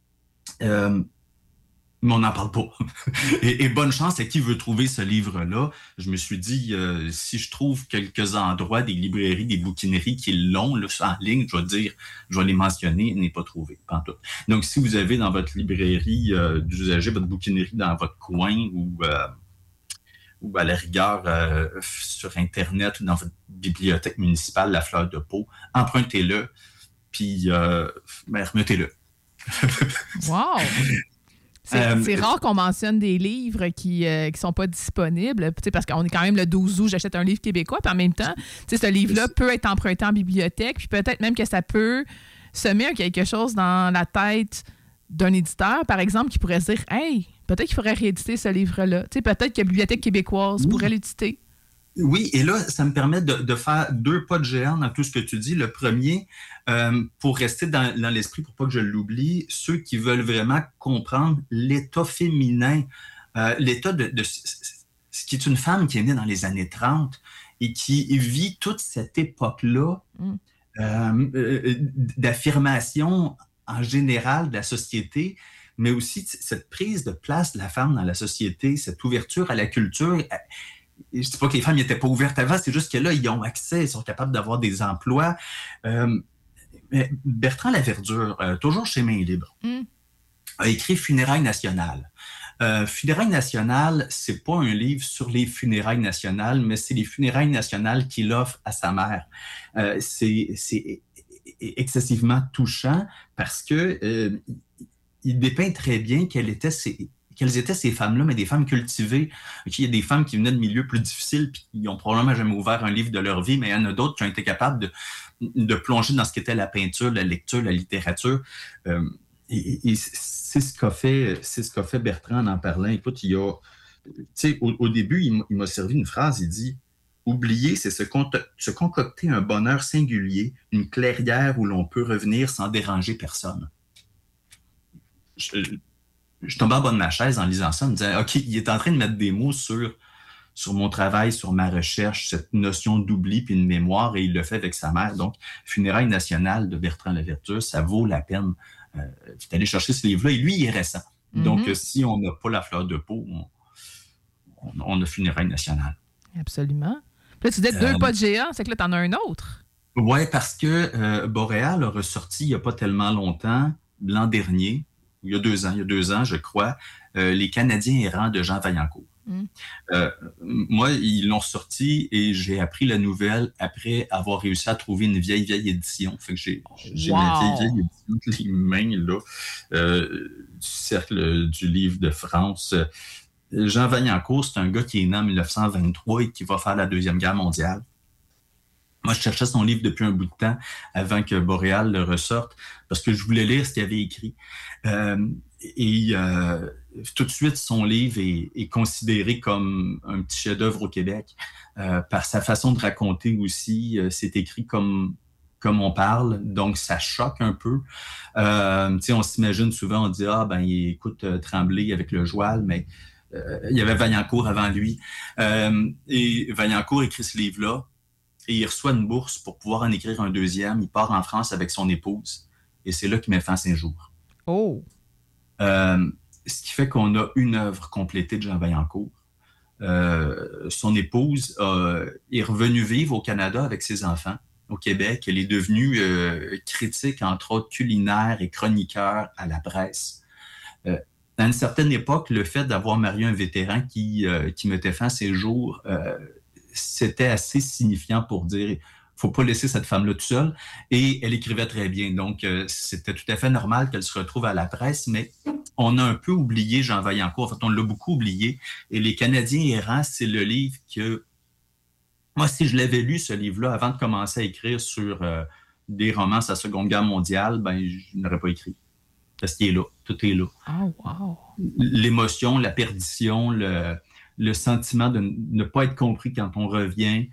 Mais on n'en parle pas. et bonne chance à qui veut trouver ce livre-là. Je me suis dit, si je trouve quelques endroits, des librairies, des bouquineries qui l'ont là, en ligne, je vais les mentionner, n'est pas trouvé. Pantoute. Donc, si vous avez dans votre librairie d'usager, votre bouquinerie dans votre coin ou à la rigueur sur Internet ou dans votre bibliothèque municipale, La fleur de peau, empruntez-le, puis remettez-le. Wow! C'est rare qu'on mentionne des livres qui sont pas disponibles, parce qu'on est quand même le 12 août, j'achète un livre québécois, puis en même temps, ce livre-là peut être emprunté en bibliothèque, puis peut-être même que ça peut semer quelque chose dans la tête d'un éditeur, par exemple, qui pourrait se dire « Hey, peut-être qu'il faudrait rééditer ce livre-là. » Peut-être que la Bibliothèque québécoise pourrait l'éditer. Oui, et là, ça me permet de faire 2 pas de géant dans tout ce que tu dis. Le premier, pour rester dans l'esprit, pour pas que je l'oublie, ceux qui veulent vraiment comprendre l'état féminin, l'état de ce qui est une femme qui est née dans les années 30 et qui vit toute cette époque-là d'affirmation en général de la société, mais aussi cette prise de place de la femme dans la société, cette ouverture à la culture. Je ne dis pas que les femmes n'étaient pas ouvertes avant, c'est juste que là, ils ont accès, ils sont capables d'avoir des emplois. Bertrand Laverdure, toujours chez Main Libre, a écrit Funérailles nationales. Funérailles nationales, c'est pas un livre sur les funérailles nationales, mais c'est les funérailles nationales qu'il offre à sa mère. C'est excessivement touchant parce que il dépeint très bien quelles étaient ces femmes-là, mais des femmes cultivées. Il y a des femmes qui venaient de milieux plus difficiles puis qui n'ont probablement jamais ouvert un livre de leur vie, mais il y en a d'autres qui ont été capables de plonger dans ce qu'était la peinture, la lecture, la littérature. Et c'est ce qu'a fait Bertrand en parlant. Écoute, au début, il m'a servi une phrase, il dit « Oublier, c'est se concocter un bonheur singulier, une clairière où l'on peut revenir sans déranger personne. » Je tombais en bas de ma chaise en lisant ça, en me disant « OK, il est en train de mettre des mots sur mon travail, sur ma recherche, cette notion d'oubli puis de mémoire, et il le fait avec sa mère. » Donc, Funérailles nationales de Bertrand Laverdure, ça vaut la peine d'aller chercher ce livre-là. Et lui, il est récent. Donc, si on n'a pas La fleur de peau, on a Funérailles nationales. Absolument. Puis là, tu disais 2 pas de géant, c'est que là, tu en as un autre. Oui, parce que Boréal a ressorti il n'y a pas tellement longtemps, l'an dernier, il y a 2 ans, je crois, Les Canadiens errants de Jean Vaillancourt. Moi, ils l'ont sorti et j'ai appris la nouvelle après avoir réussi à trouver une vieille édition. Fait que j'ai ma vieille édition de les mains là, du Cercle du livre de France. Jean Vaillancourt, c'est un gars qui est né en 1923 et qui va faire la Deuxième Guerre mondiale. Moi, je cherchais son livre depuis un bout de temps avant que Boréal le ressorte parce que je voulais lire ce qu'il avait écrit. tout de suite, son livre est considéré comme un petit chef-d'œuvre au Québec. Par sa façon de raconter aussi, c'est écrit comme on parle, donc ça choque un peu. On s'imagine souvent, on dit « Ah, ben, écoute, Tremblay avec le Joual », mais il y avait Vaillancourt avant lui. Et Vaillancourt écrit ce livre-là, et il reçoit une bourse pour pouvoir en écrire un deuxième. Il part en France avec son épouse, et c'est là qu'il met fin à ses jours. Oh! Ce qui fait qu'on a une œuvre complétée de Jean Vaillancourt. Son épouse est revenue vivre au Canada avec ses enfants, au Québec. Elle est devenue critique, entre autres culinaire et chroniqueur à la presse. À une certaine époque, le fait d'avoir marié un vétéran qui mettait fin à ses jours, c'était assez signifiant pour dire « faut pas laisser cette femme-là toute seule ». Et elle écrivait très bien. Donc, c'était tout à fait normal qu'elle se retrouve à la presse, mais on a un peu oublié Jean Vaillancourt. En fait, on l'a beaucoup oublié. Et Les Canadiens errants, c'est le livre que... Moi, si je l'avais lu, ce livre-là, avant de commencer à écrire sur des romans à la Seconde Guerre mondiale, ben, je n'aurais pas écrit. Parce qu'il est là. Tout est là. Oh, wow! L'émotion, la perdition, le sentiment de ne pas être compris quand on revient.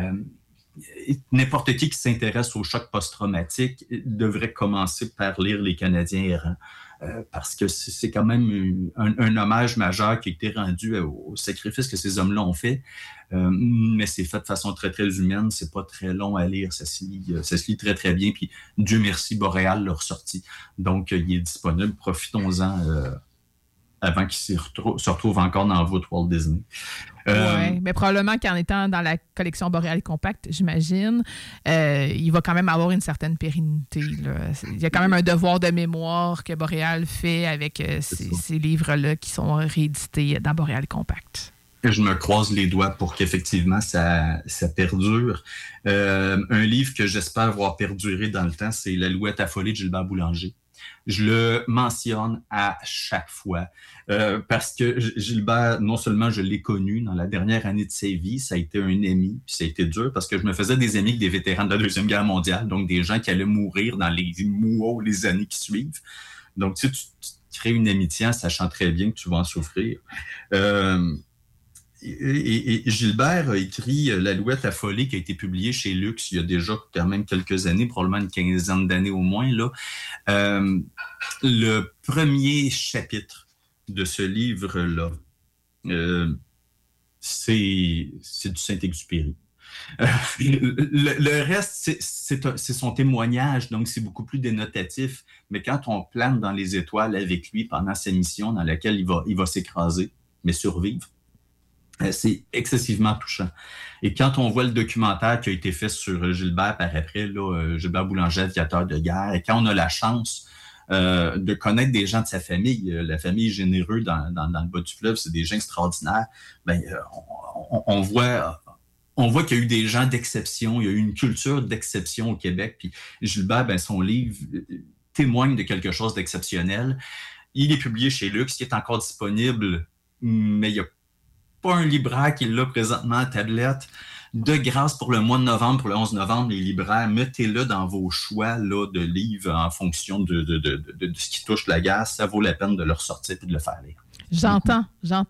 N'importe qui s'intéresse au choc post-traumatique devrait commencer par lire Les Canadiens errants. Parce que c'est quand même un hommage majeur qui a été rendu au sacrifice que ces hommes-là ont fait. Mais c'est fait de façon très, très humaine. C'est pas très long à lire. Ça se lit très, très bien. Puis Dieu merci, Boréal l'a ressorti. Donc, il est disponible. Profitons-en avant qu'il se retrouve encore dans votre Walt Disney. Oui, mais probablement qu'en étant dans la collection Boréal Compact, j'imagine, il va quand même avoir une certaine pérennité. Là. Il y a quand même un devoir de mémoire que Boréal fait avec ces livres-là qui sont réédités dans Boréal Compact. Je me croise les doigts pour qu'effectivement ça perdure. Un livre que j'espère voir perdurer dans le temps, c'est L'Alouette affolée de Gilbert Boulanger. Je le mentionne à chaque fois parce que Gilbert, non seulement je l'ai connu dans la dernière année de sa vie, ça a été un ami, puis ça a été dur parce que je me faisais des amis avec des vétérans de la Deuxième Guerre mondiale, donc des gens qui allaient mourir dans les mois ou les années qui suivent. Donc, tu crées une amitié en sachant très bien que tu vas en souffrir. Et Gilbert a écrit L'Alouette affolée qui a été publié chez Luxe il y a déjà quand même quelques années, probablement une quinzaine d'années au moins. Là. Le premier chapitre de ce livre-là, c'est du Saint-Exupéry. Le reste, c'est son témoignage, donc c'est beaucoup plus dénotatif. Mais quand on plane dans les étoiles avec lui pendant sa mission dans laquelle il va s'écraser, mais survivre, c'est excessivement touchant. Et quand on voit le documentaire qui a été fait sur Gilbert par après, là, Gilbert Boulanger, aviateur de guerre, et quand on a la chance de connaître des gens de sa famille, la famille Généreux dans le bas du fleuve, c'est des gens extraordinaires, ben, on voit qu'il y a eu des gens d'exception, il y a eu une culture d'exception au Québec. Puis Gilbert, ben, son livre témoigne de quelque chose d'exceptionnel. Il est publié chez Luxe, il est encore disponible, mais il n'y a pas un libraire qui l'a présentement à tablette. De grâce, pour le mois de novembre, pour le 11 novembre, les libraires, mettez-le dans vos choix là, de livres en fonction de ce qui touche la guerre. Ça vaut la peine de le ressortir et de le faire lire. J'entends.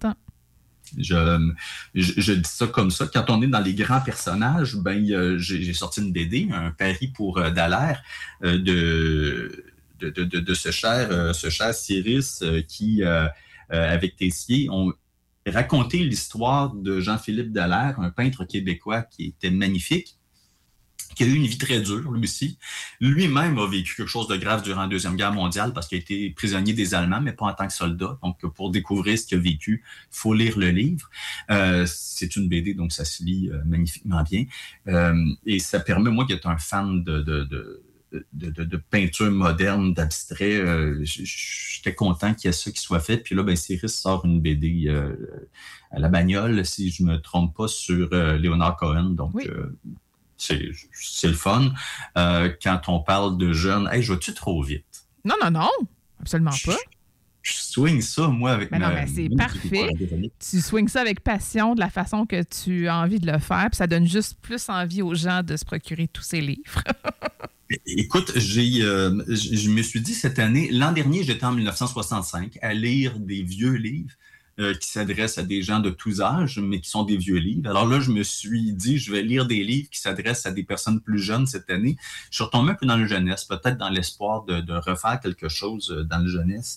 Je dis ça comme ça. Quand on est dans les grands personnages, ben j'ai sorti une BD, un pari pour Dallaire, de ce cher Cyrus qui, avec Tessier, ont raconté l'histoire de Jean-Philippe Dallaire, un peintre québécois qui était magnifique, qui a eu une vie très dure, lui aussi. Lui-même a vécu quelque chose de grave durant la Deuxième Guerre mondiale parce qu'il a été prisonnier des Allemands, mais pas en tant que soldat. Donc, pour découvrir ce qu'il a vécu, il faut lire le livre. C'est une BD, donc ça se lit magnifiquement bien. Et ça permet, moi qui est un fan de peinture moderne, d'abstrait, j'étais content qu'il y ait ça qui soit fait. Puis là, ben, Cyrus sort une BD à la bagnole, si je ne me trompe pas, sur Léonard Cohen. Donc, oui. C'est le fun. Quand on parle de jeunes, hey, je vais-tu trop vite? Non, absolument pas. Je swing ça, moi, avec mais c'est parfait. Tu swings ça avec passion, de la façon que tu as envie de le faire, puis ça donne juste plus envie aux gens de se procurer tous ces livres. Écoute, je me suis dit cette année, l'an dernier, j'étais en 1965 à lire des vieux livres qui s'adressent à des gens de tous âges, mais qui sont des vieux livres. Alors là, je me suis dit, je vais lire des livres qui s'adressent à des personnes plus jeunes cette année. Je suis retombé un peu dans la jeunesse, peut-être dans l'espoir de refaire quelque chose dans la jeunesse.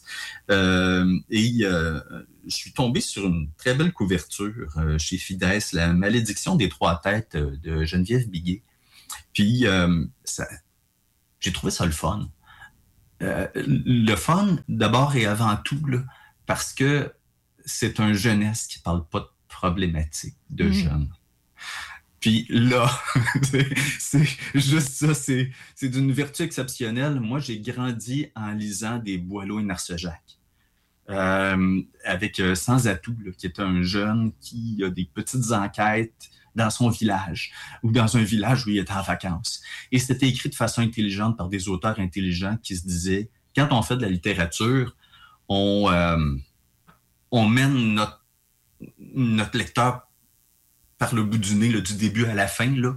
Je suis tombé sur une très belle couverture chez Fides, La malédiction des trois têtes de Geneviève Biguet. Puis, j'ai trouvé ça le fun. Le fun, d'abord et avant tout, là, parce que c'est un jeunesse qui ne parle pas de problématiques de jeunes. Puis là, c'est juste ça, c'est d'une vertu exceptionnelle. Moi, j'ai grandi en lisant des Boileau et Narcejac. Avec Sans Atout, là, qui est un jeune qui a des petites enquêtes dans son village ou dans un village où il était en vacances. Et c'était écrit de façon intelligente par des auteurs intelligents qui se disaient, quand on fait de la littérature, on mène notre lecteur par le bout du nez, là, du début à la fin. Là.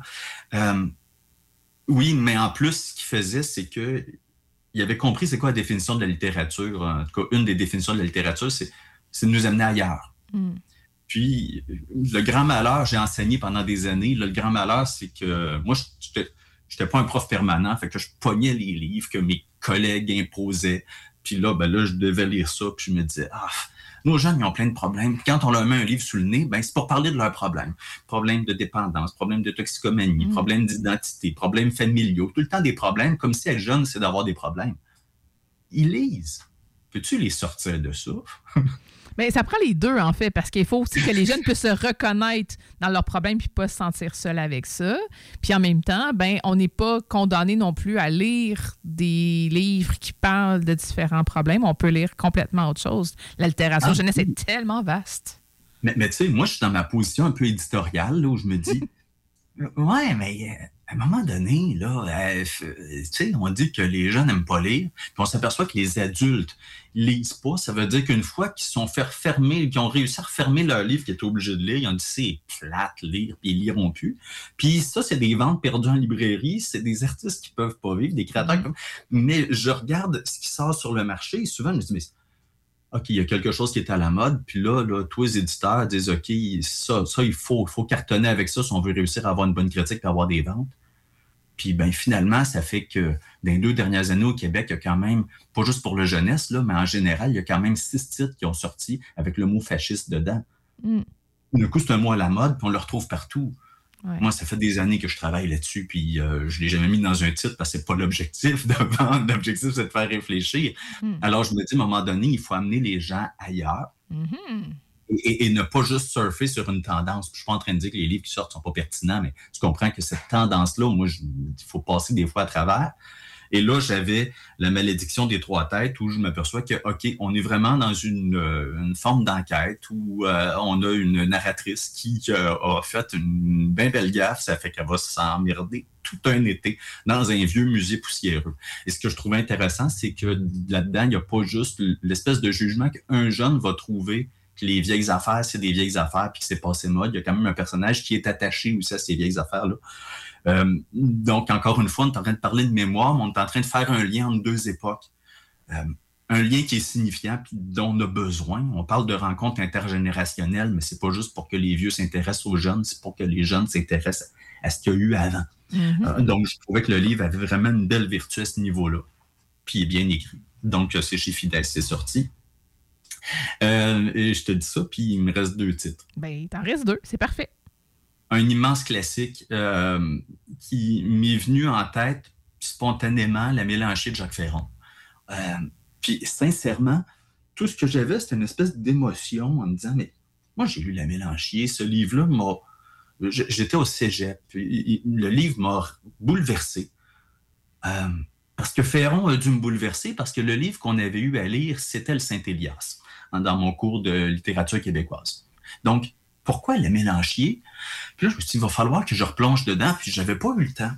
Oui, mais en plus, ce qu'il faisait, c'est que il avait compris c'est quoi la définition de la littérature. En tout cas, une des définitions de la littérature, c'est de nous amener ailleurs. Puis, le grand malheur, j'ai enseigné pendant des années, là, le grand malheur, c'est que moi, je n'étais pas un prof permanent, fait que je pognais les livres que mes collègues imposaient. Puis là, je devais lire ça, puis je me disais, nos jeunes, ils ont plein de problèmes. Quand on leur met un livre sous le nez, c'est pour parler de leurs problèmes. Problèmes de dépendance, problèmes de toxicomanie, problèmes d'identité, problèmes familiaux. Tout le temps des problèmes, comme si être jeune, c'est d'avoir des problèmes. Ils lisent. Peux-tu les sortir de ça? Mais ça prend les deux, en fait, parce qu'il faut aussi que les jeunes puissent se reconnaître dans leurs problèmes puis pas se sentir seuls avec ça. Puis en même temps, on n'est pas condamné non plus à lire des livres qui parlent de différents problèmes. On peut lire complètement autre chose. La littérature jeunesse est tellement vaste. Mais tu sais, moi, je suis dans ma position un peu éditoriale, là, où je me dis, ouais, mais à un moment donné, là, tu sais, on dit que les jeunes n'aiment pas lire, puis on s'aperçoit que les adultes lisent pas. Ça veut dire qu'une fois qu'ils sont fait refermer, qu'ils ont réussi à refermer leur livre qu'ils étaient obligés de lire, ils ont dit c'est plate lire, puis ils liront plus. Puis ça, c'est des ventes perdues en librairie, c'est des artistes qui peuvent pas vivre, des créateurs comme... Mais je regarde ce qui sort sur le marché et souvent, je me dis, mais OK, il y a quelque chose qui est à la mode, puis là, tous les éditeurs disent OK, ça il faut cartonner avec ça si on veut réussir à avoir une bonne critique et avoir des ventes. Puis finalement, ça fait que dans les 2 dernières années au Québec, il y a quand même, pas juste pour le jeunesse, là, mais en général, il y a quand même 6 titres qui ont sorti avec le mot fasciste dedans. Du coup, c'est un mot à la mode, puis on le retrouve partout. Ouais. Moi, ça fait des années que je travaille là-dessus, puis je ne l'ai jamais mis dans un titre parce que c'est pas l'objectif de vendre. L'objectif, c'est de faire réfléchir. Alors, je me dis, à un moment donné, il faut amener les gens ailleurs et ne pas juste surfer sur une tendance. Je ne suis pas en train de dire que les livres qui sortent ne sont pas pertinents, mais tu comprends que cette tendance-là, moi, il faut passer des fois à travers. Et là, j'avais La malédiction des trois têtes où je m'aperçois que, OK, on est vraiment dans une forme d'enquête où on a une narratrice qui a fait une bien belle gaffe. Ça fait qu'elle va s'emmerder tout un été dans un vieux musée poussiéreux. Et ce que je trouvais intéressant, c'est que là-dedans, il n'y a pas juste l'espèce de jugement qu'un jeune va trouver que les vieilles affaires, c'est des vieilles affaires puis que c'est passé mode. Il y a quand même un personnage qui est attaché aussi à ces vieilles affaires-là. Donc, encore une fois, on est en train de parler de mémoire, mais on est en train de faire un lien entre 2 époques. Un lien qui est signifiant puis dont on a besoin. On parle de rencontres intergénérationnelles, mais c'est pas juste pour que les vieux s'intéressent aux jeunes, c'est pour que les jeunes s'intéressent à ce qu'il y a eu avant. Donc, je trouvais que le livre avait vraiment une belle vertu à ce niveau-là. Puis il est bien écrit. Donc, c'est chez Fides, c'est sorti. Et je te dis ça, puis il me reste 2 titres. Ben, t'en restes 2, c'est parfait. Un immense classique qui m'est venu en tête spontanément, La Mélanchée de Jacques Ferron. Puis sincèrement, tout ce que j'avais, c'était une espèce d'émotion en me disant, mais moi j'ai lu La Mélanchée, ce livre-là j'étais au cégep, le livre m'a bouleversé. Parce que Ferron a dû me bouleverser, parce que le livre qu'on avait eu à lire, c'était le Saint-Élias, dans mon cours de littérature québécoise. Donc, pourquoi Le Mélanchier? Puis là, je me suis dit, il va falloir que je replonge dedans, puis je n'avais pas eu le temps.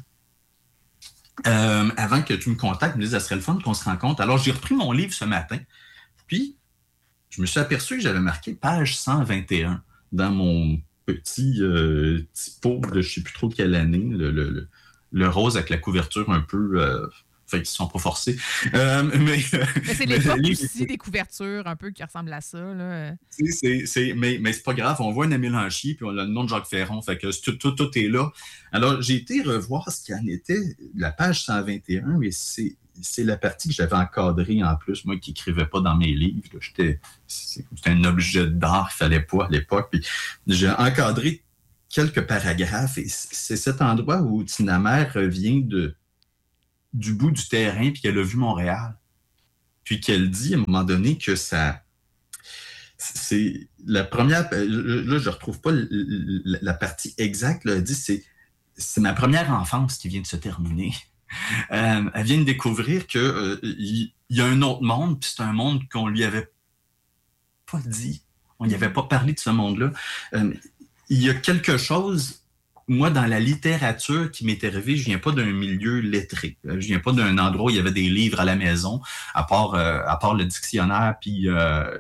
Avant que tu me contactes, je me disais, ça serait le fun qu'on se rencontre. Alors, j'ai repris mon livre ce matin, puis je me suis aperçu que j'avais marqué page 121 dans mon petit typo de je ne sais plus trop quelle année, le rose avec la couverture un peu... Fait qu'ils ne sont pas forcés. Mais c'est l'époque aussi des couvertures un peu qui ressemblent à ça. Là. Mais c'est pas grave. On voit un Mélancier puis on a le nom de Jacques Ferron. Fait que tout est là. Alors, j'ai été revoir ce qu'il en était, la page 121, et c'est la partie que j'avais encadrée en plus, moi qui n'écrivais pas dans mes livres. C'était un objet d'art qu'il ne fallait pas à l'époque. Puis j'ai encadré quelques paragraphes et c'est cet endroit où Tina Mère revient du bout du terrain, puis qu'elle a vu Montréal. Puis qu'elle dit, à un moment donné, que ça... C'est la première... Là, je ne retrouve pas la partie exacte. Là, elle dit, c'est ma première enfance qui vient de se terminer. Elle vient de découvrir qu'il y a un autre monde, puis c'est un monde qu'on lui avait pas dit. On n'y avait pas parlé de ce monde-là. Il y a quelque chose... Moi, dans la littérature qui m'est arrivée, je viens pas d'un milieu lettré. Je viens pas d'un endroit où il y avait des livres à la maison, à part le dictionnaire puis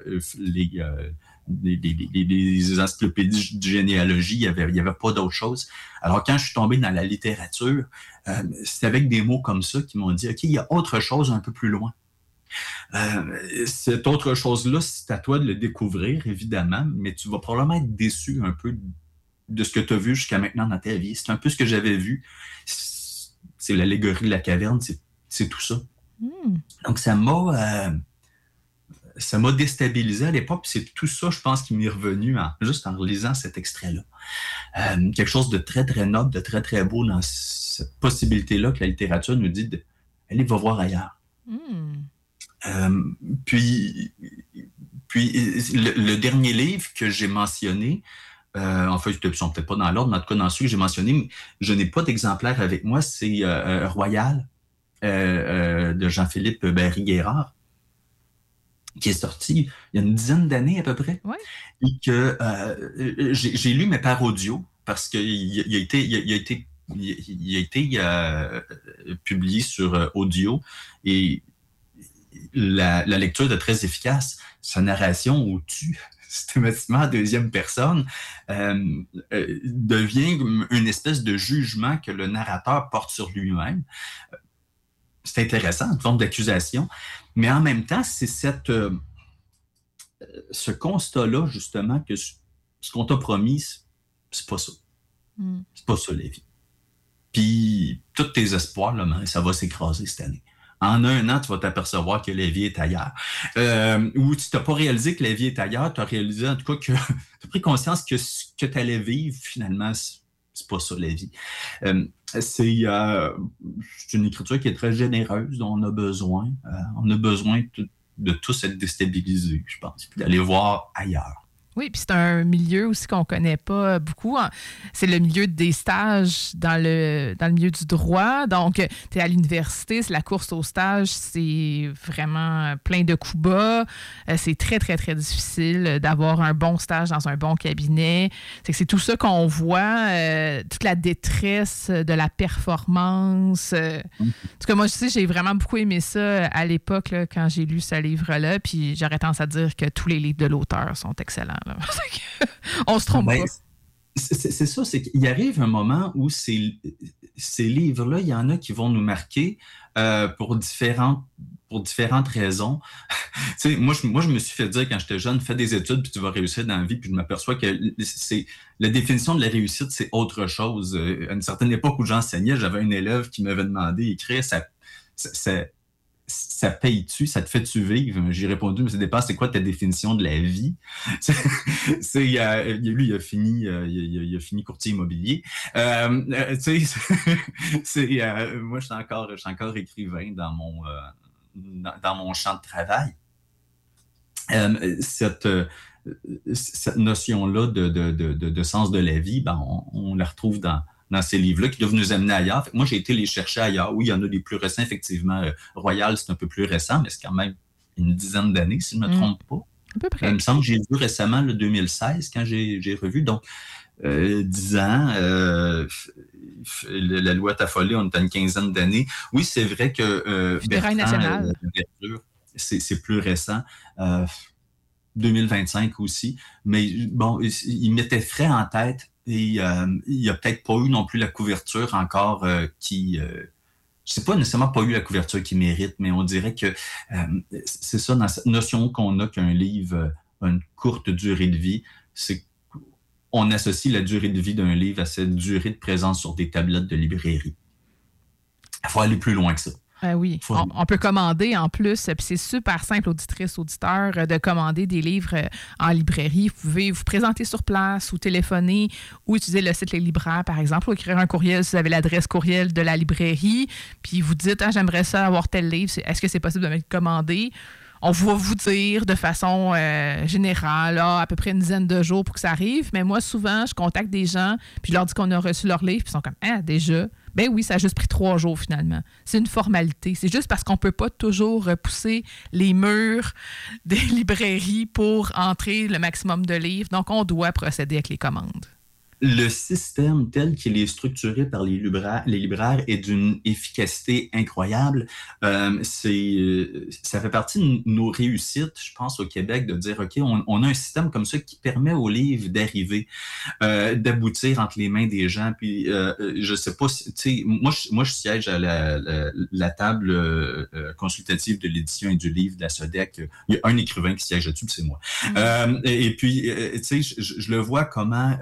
les encyclopédies de généalogie, il y avait pas d'autre chose. Alors, quand je suis tombé dans la littérature, c'est avec des mots comme ça qui m'ont dit, OK, il y a autre chose un peu plus loin. Cette autre chose-là, c'est à toi de le découvrir, évidemment, mais tu vas probablement être déçu un peu de ce que tu as vu jusqu'à maintenant dans ta vie. C'est un peu ce que j'avais vu. C'est l'allégorie de la caverne, c'est tout ça. Donc, ça m'a déstabilisé à l'époque. C'est tout ça, je pense, qui m'est revenu juste en lisant cet extrait-là. Quelque chose de très, très noble, de très, très beau dans cette possibilité-là que la littérature nous dit allez, va voir ailleurs. Puis le dernier livre que j'ai mentionné, en fait, ils ne sont peut-être pas dans l'ordre, mais en tout cas, dans ceux que j'ai mentionnés, je n'ai pas d'exemplaire avec moi, c'est Royal de Jean-Philippe Barry-Guérard, qui est sorti il y a une dizaine d'années à peu près. Ouais. Et que j'ai lu, mais par audio, parce qu'il a été publié sur audio, et la lecture est très efficace. Sa narration où systématiquement en deuxième personne, devient une espèce de jugement que le narrateur porte sur lui-même. C'est intéressant, une forme d'accusation, mais en même temps, c'est ce constat-là, justement, que ce qu'on t'a promis, c'est pas ça. C'est pas ça, la vie. Puis, tous tes espoirs, là, ça va s'écraser cette année. En un an, tu vas t'apercevoir que la vie est ailleurs. Ou tu n'as pas réalisé que la vie est ailleurs, tu as réalisé en tout cas que tu as pris conscience que ce que tu allais vivre, finalement, c'est pas ça la vie. C'est une écriture qui est très généreuse, dont on a besoin. On a besoin de tous être déstabilisés, je pense, puis d'aller voir ailleurs. Oui, puis c'est un milieu aussi qu'on ne connaît pas beaucoup. C'est le milieu des stages dans le milieu du droit. Donc, tu es à l'université, c'est la course au stage, c'est vraiment plein de coups bas. C'est très, très, très difficile d'avoir un bon stage dans un bon cabinet. C'est tout ça qu'on voit, toute la détresse de la performance. En tout cas, moi, je sais, j'ai vraiment beaucoup aimé ça à l'époque, là, quand j'ai lu ce livre-là. Puis j'aurais tendance à dire que tous les livres de l'auteur sont excellents. On se trompe pas. C'est ça, c'est qu'il arrive un moment où ces livres-là, il y en a qui vont nous marquer pour différentes raisons. Tu sais, moi, je me suis fait dire quand j'étais jeune, fais des études puis tu vas réussir dans la vie, puis je m'aperçois que la définition de la réussite, c'est autre chose. À une certaine époque où j'enseignais, j'avais un élève qui m'avait demandé d'écrire ça paye-tu, ça te fait-tu vivre? J'ai répondu, mais ça dépend, c'est quoi ta définition de la vie? Lui, il a fini courtier immobilier. Moi, je suis encore écrivain dans mon champ de travail. Cette notion-là de sens de la vie, on la retrouve dans ces livres-là qui doivent nous amener ailleurs. Fait que moi, j'ai été les chercher ailleurs. Oui, il y en a des plus récents, effectivement. Royal, c'est un peu plus récent, mais c'est quand même une dizaine d'années, si je ne me trompe pas. À peu près. Il me semble que j'ai vu récemment, le 2016, quand j'ai revu. Donc, 10 ans, la loi est affolée, on est à une quinzaine d'années. Oui, c'est vrai que Bertrand, c'est plus récent. 2025 aussi. Mais bon, il m'était frais en tête Et il n'y a peut-être pas eu non plus la couverture encore qui... je sais pas nécessairement pas eu la couverture qui mérite, mais on dirait que c'est ça, dans cette notion qu'on a qu'un livre a une courte durée de vie, c'est qu'on associe la durée de vie d'un livre à cette durée de présence sur des tablettes de librairie. Il faut aller plus loin que ça. Oui, on peut commander en plus, puis c'est super simple, auditrices, auditeurs, de commander des livres en librairie. Vous pouvez vous présenter sur place ou téléphoner ou utiliser le site Les Libraires, par exemple, ou écrire un courriel si vous avez l'adresse courriel de la librairie, puis vous dites « j'aimerais ça avoir tel livre, est-ce que c'est possible de me le commander? » On va vous dire de façon générale, à peu près une dizaine de jours pour que ça arrive. Mais moi, souvent, je contacte des gens, puis je leur dis qu'on a reçu leur livre, puis ils sont comme « Ah, déjà? » Ben oui, ça a juste pris 3 jours finalement. C'est une formalité. C'est juste parce qu'on ne peut pas toujours repousser les murs des librairies pour entrer le maximum de livres. Donc, on doit procéder avec les commandes. Le système tel qu'il est structuré par les libraires est d'une efficacité incroyable. Ça fait partie de nos réussites, je pense, au Québec, de dire, OK, on a un système comme ça qui permet aux livres d'arriver, d'aboutir entre les mains des gens. Puis, je sais pas, tu sais, moi, je siège à la table consultative de l'édition et du livre de la SODEC. Il y a un écrivain qui siège là-dessus, puis c'est moi. Et puis, tu sais, je le vois comment...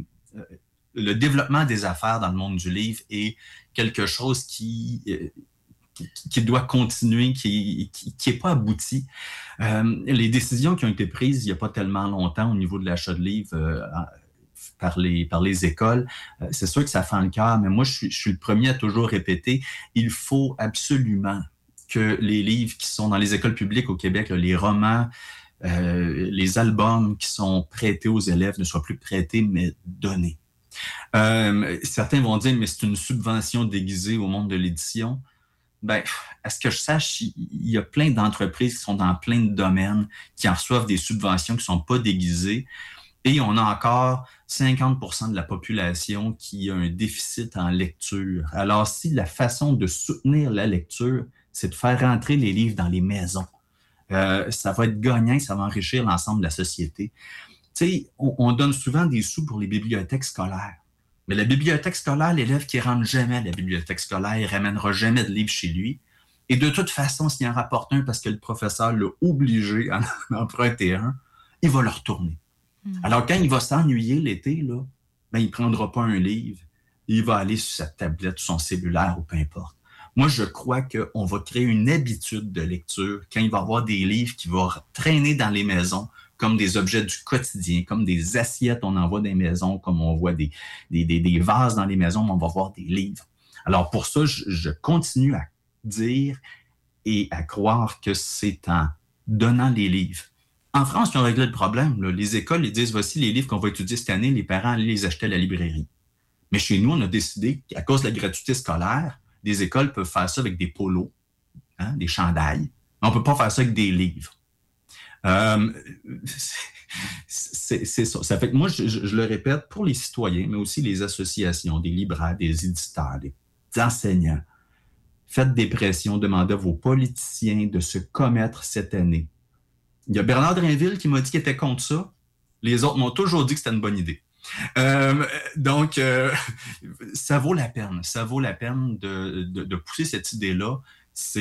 le développement des affaires dans le monde du livre est quelque chose qui doit continuer, qui est pas abouti. Les décisions qui ont été prises il n'y a pas tellement longtemps au niveau de l'achat de livres par les écoles, c'est sûr que ça fait le cœur, mais moi, je suis le premier à toujours répéter, il faut absolument que les livres qui sont dans les écoles publiques au Québec, là, les romans, les albums qui sont prêtés aux élèves ne soient plus prêtés, mais donnés. Certains vont dire, mais c'est une subvention déguisée au monde de l'édition. Ben, à ce que je sache, il y a plein d'entreprises qui sont dans plein de domaines qui en reçoivent des subventions qui ne sont pas déguisées. Et on a encore 50% de la population qui a un déficit en lecture. Alors, si la façon de soutenir la lecture, c'est de faire rentrer les livres dans les maisons, ça va être gagnant, ça va enrichir l'ensemble de la société. Tu sais, on donne souvent des sous pour les bibliothèques scolaires. Mais la bibliothèque scolaire, l'élève qui ne rentre jamais à la bibliothèque scolaire, il ne ramènera jamais de livres chez lui. Et de toute façon, s'il en rapporte un parce que le professeur l'a obligé à en emprunter un, il va le retourner. Alors, quand il va s'ennuyer l'été, là, ben, il ne prendra pas un livre. Il va aller sur sa tablette, son cellulaire ou peu importe. Moi, je crois qu'on va créer une habitude de lecture quand il va y avoir des livres qui vont traîner dans les maisons comme des objets du quotidien, comme des assiettes, on en voit dans les maisons, comme on voit des vases dans les maisons, mais on va voir des livres. Alors, pour ça, je continue à dire et à croire que c'est en donnant les livres. En France, ils ont réglé le problème. Là. Les écoles, ils disent, voici les livres qu'on va étudier cette année, les parents allaient les acheter à la librairie. Mais chez nous, on a décidé qu'à cause de la gratuité scolaire, des écoles peuvent faire ça avec des polos, des chandails. On ne peut pas faire ça avec des livres. C'est ça. Ça fait que moi, je le répète, pour les citoyens, mais aussi les associations, des libraires, des éditeurs, des enseignants, faites des pressions, demandez à vos politiciens de se commettre cette année. Il y a Bernard Drainville qui m'a dit qu'il était contre ça. Les autres m'ont toujours dit que c'était une bonne idée. Donc, ça vaut la peine. Ça vaut la peine de pousser cette idée-là. C'est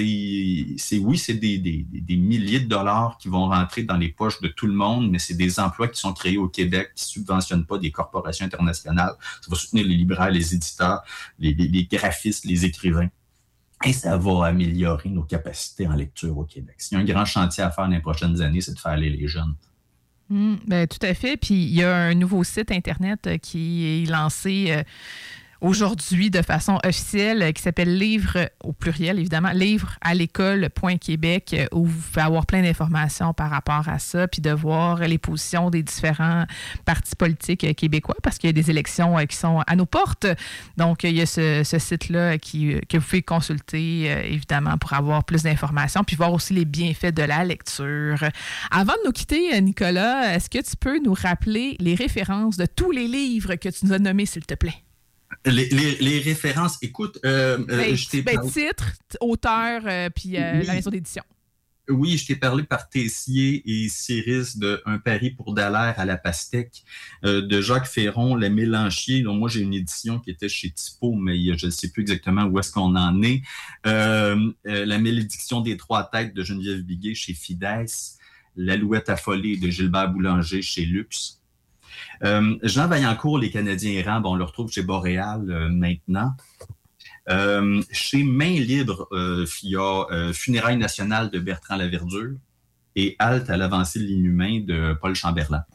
des milliers de dollars qui vont rentrer dans les poches de tout le monde, mais c'est des emplois qui sont créés au Québec, qui ne subventionnent pas des corporations internationales. Ça va soutenir les libraires, les éditeurs, les graphistes, les écrivains. Et ça va améliorer nos capacités en lecture au Québec. S'il y a un grand chantier à faire dans les prochaines années, c'est de faire aller les jeunes. Ben, tout à fait. Puis il y a un nouveau site Internet qui est lancé aujourd'hui de façon officielle qui s'appelle Livre, au pluriel évidemment, livrealécole.québec, où vous pouvez avoir plein d'informations par rapport à ça, puis de voir les positions des différents partis politiques québécois, parce qu'il y a des élections qui sont à nos portes. Donc, il y a ce site-là que vous pouvez consulter, évidemment, pour avoir plus d'informations, puis voir aussi les bienfaits de la lecture. Avant de nous quitter, Nicolas, est-ce que tu peux nous rappeler les références de tous les livres que tu nous as nommés, s'il te plaît? Les références, écoute, je t'ai parlé... Titre, auteur, puis la maison d'édition. Oui, je t'ai parlé par Tessier et Céris de Un pari pour Dallaire à la pastèque, de Jacques Ferron, Le Mélanchier. Donc, moi, j'ai une édition qui était chez Typo, mais je ne sais plus exactement où est-ce qu'on en est. La Malédiction des trois têtes de Geneviève Biguet chez Fides. L'Alouette affolée de Gilbert Boulanger chez Luxe. Jean Vaillancourt, Les Canadiens errants, on le retrouve chez Boréal maintenant. Chez Main Libre, il y a Funérailles nationales de Bertrand Laverdure et Halte à l'avancée de l'inhumain de Paul Chamberlain.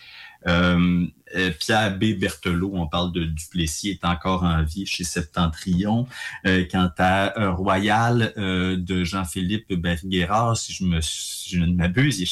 Pierre B. Berthelot, on parle de Duplessis, est encore en vie chez Septentrion. Quant à Royal de Jean-Philippe Barry-Guérard, si je ne m'abuse, il est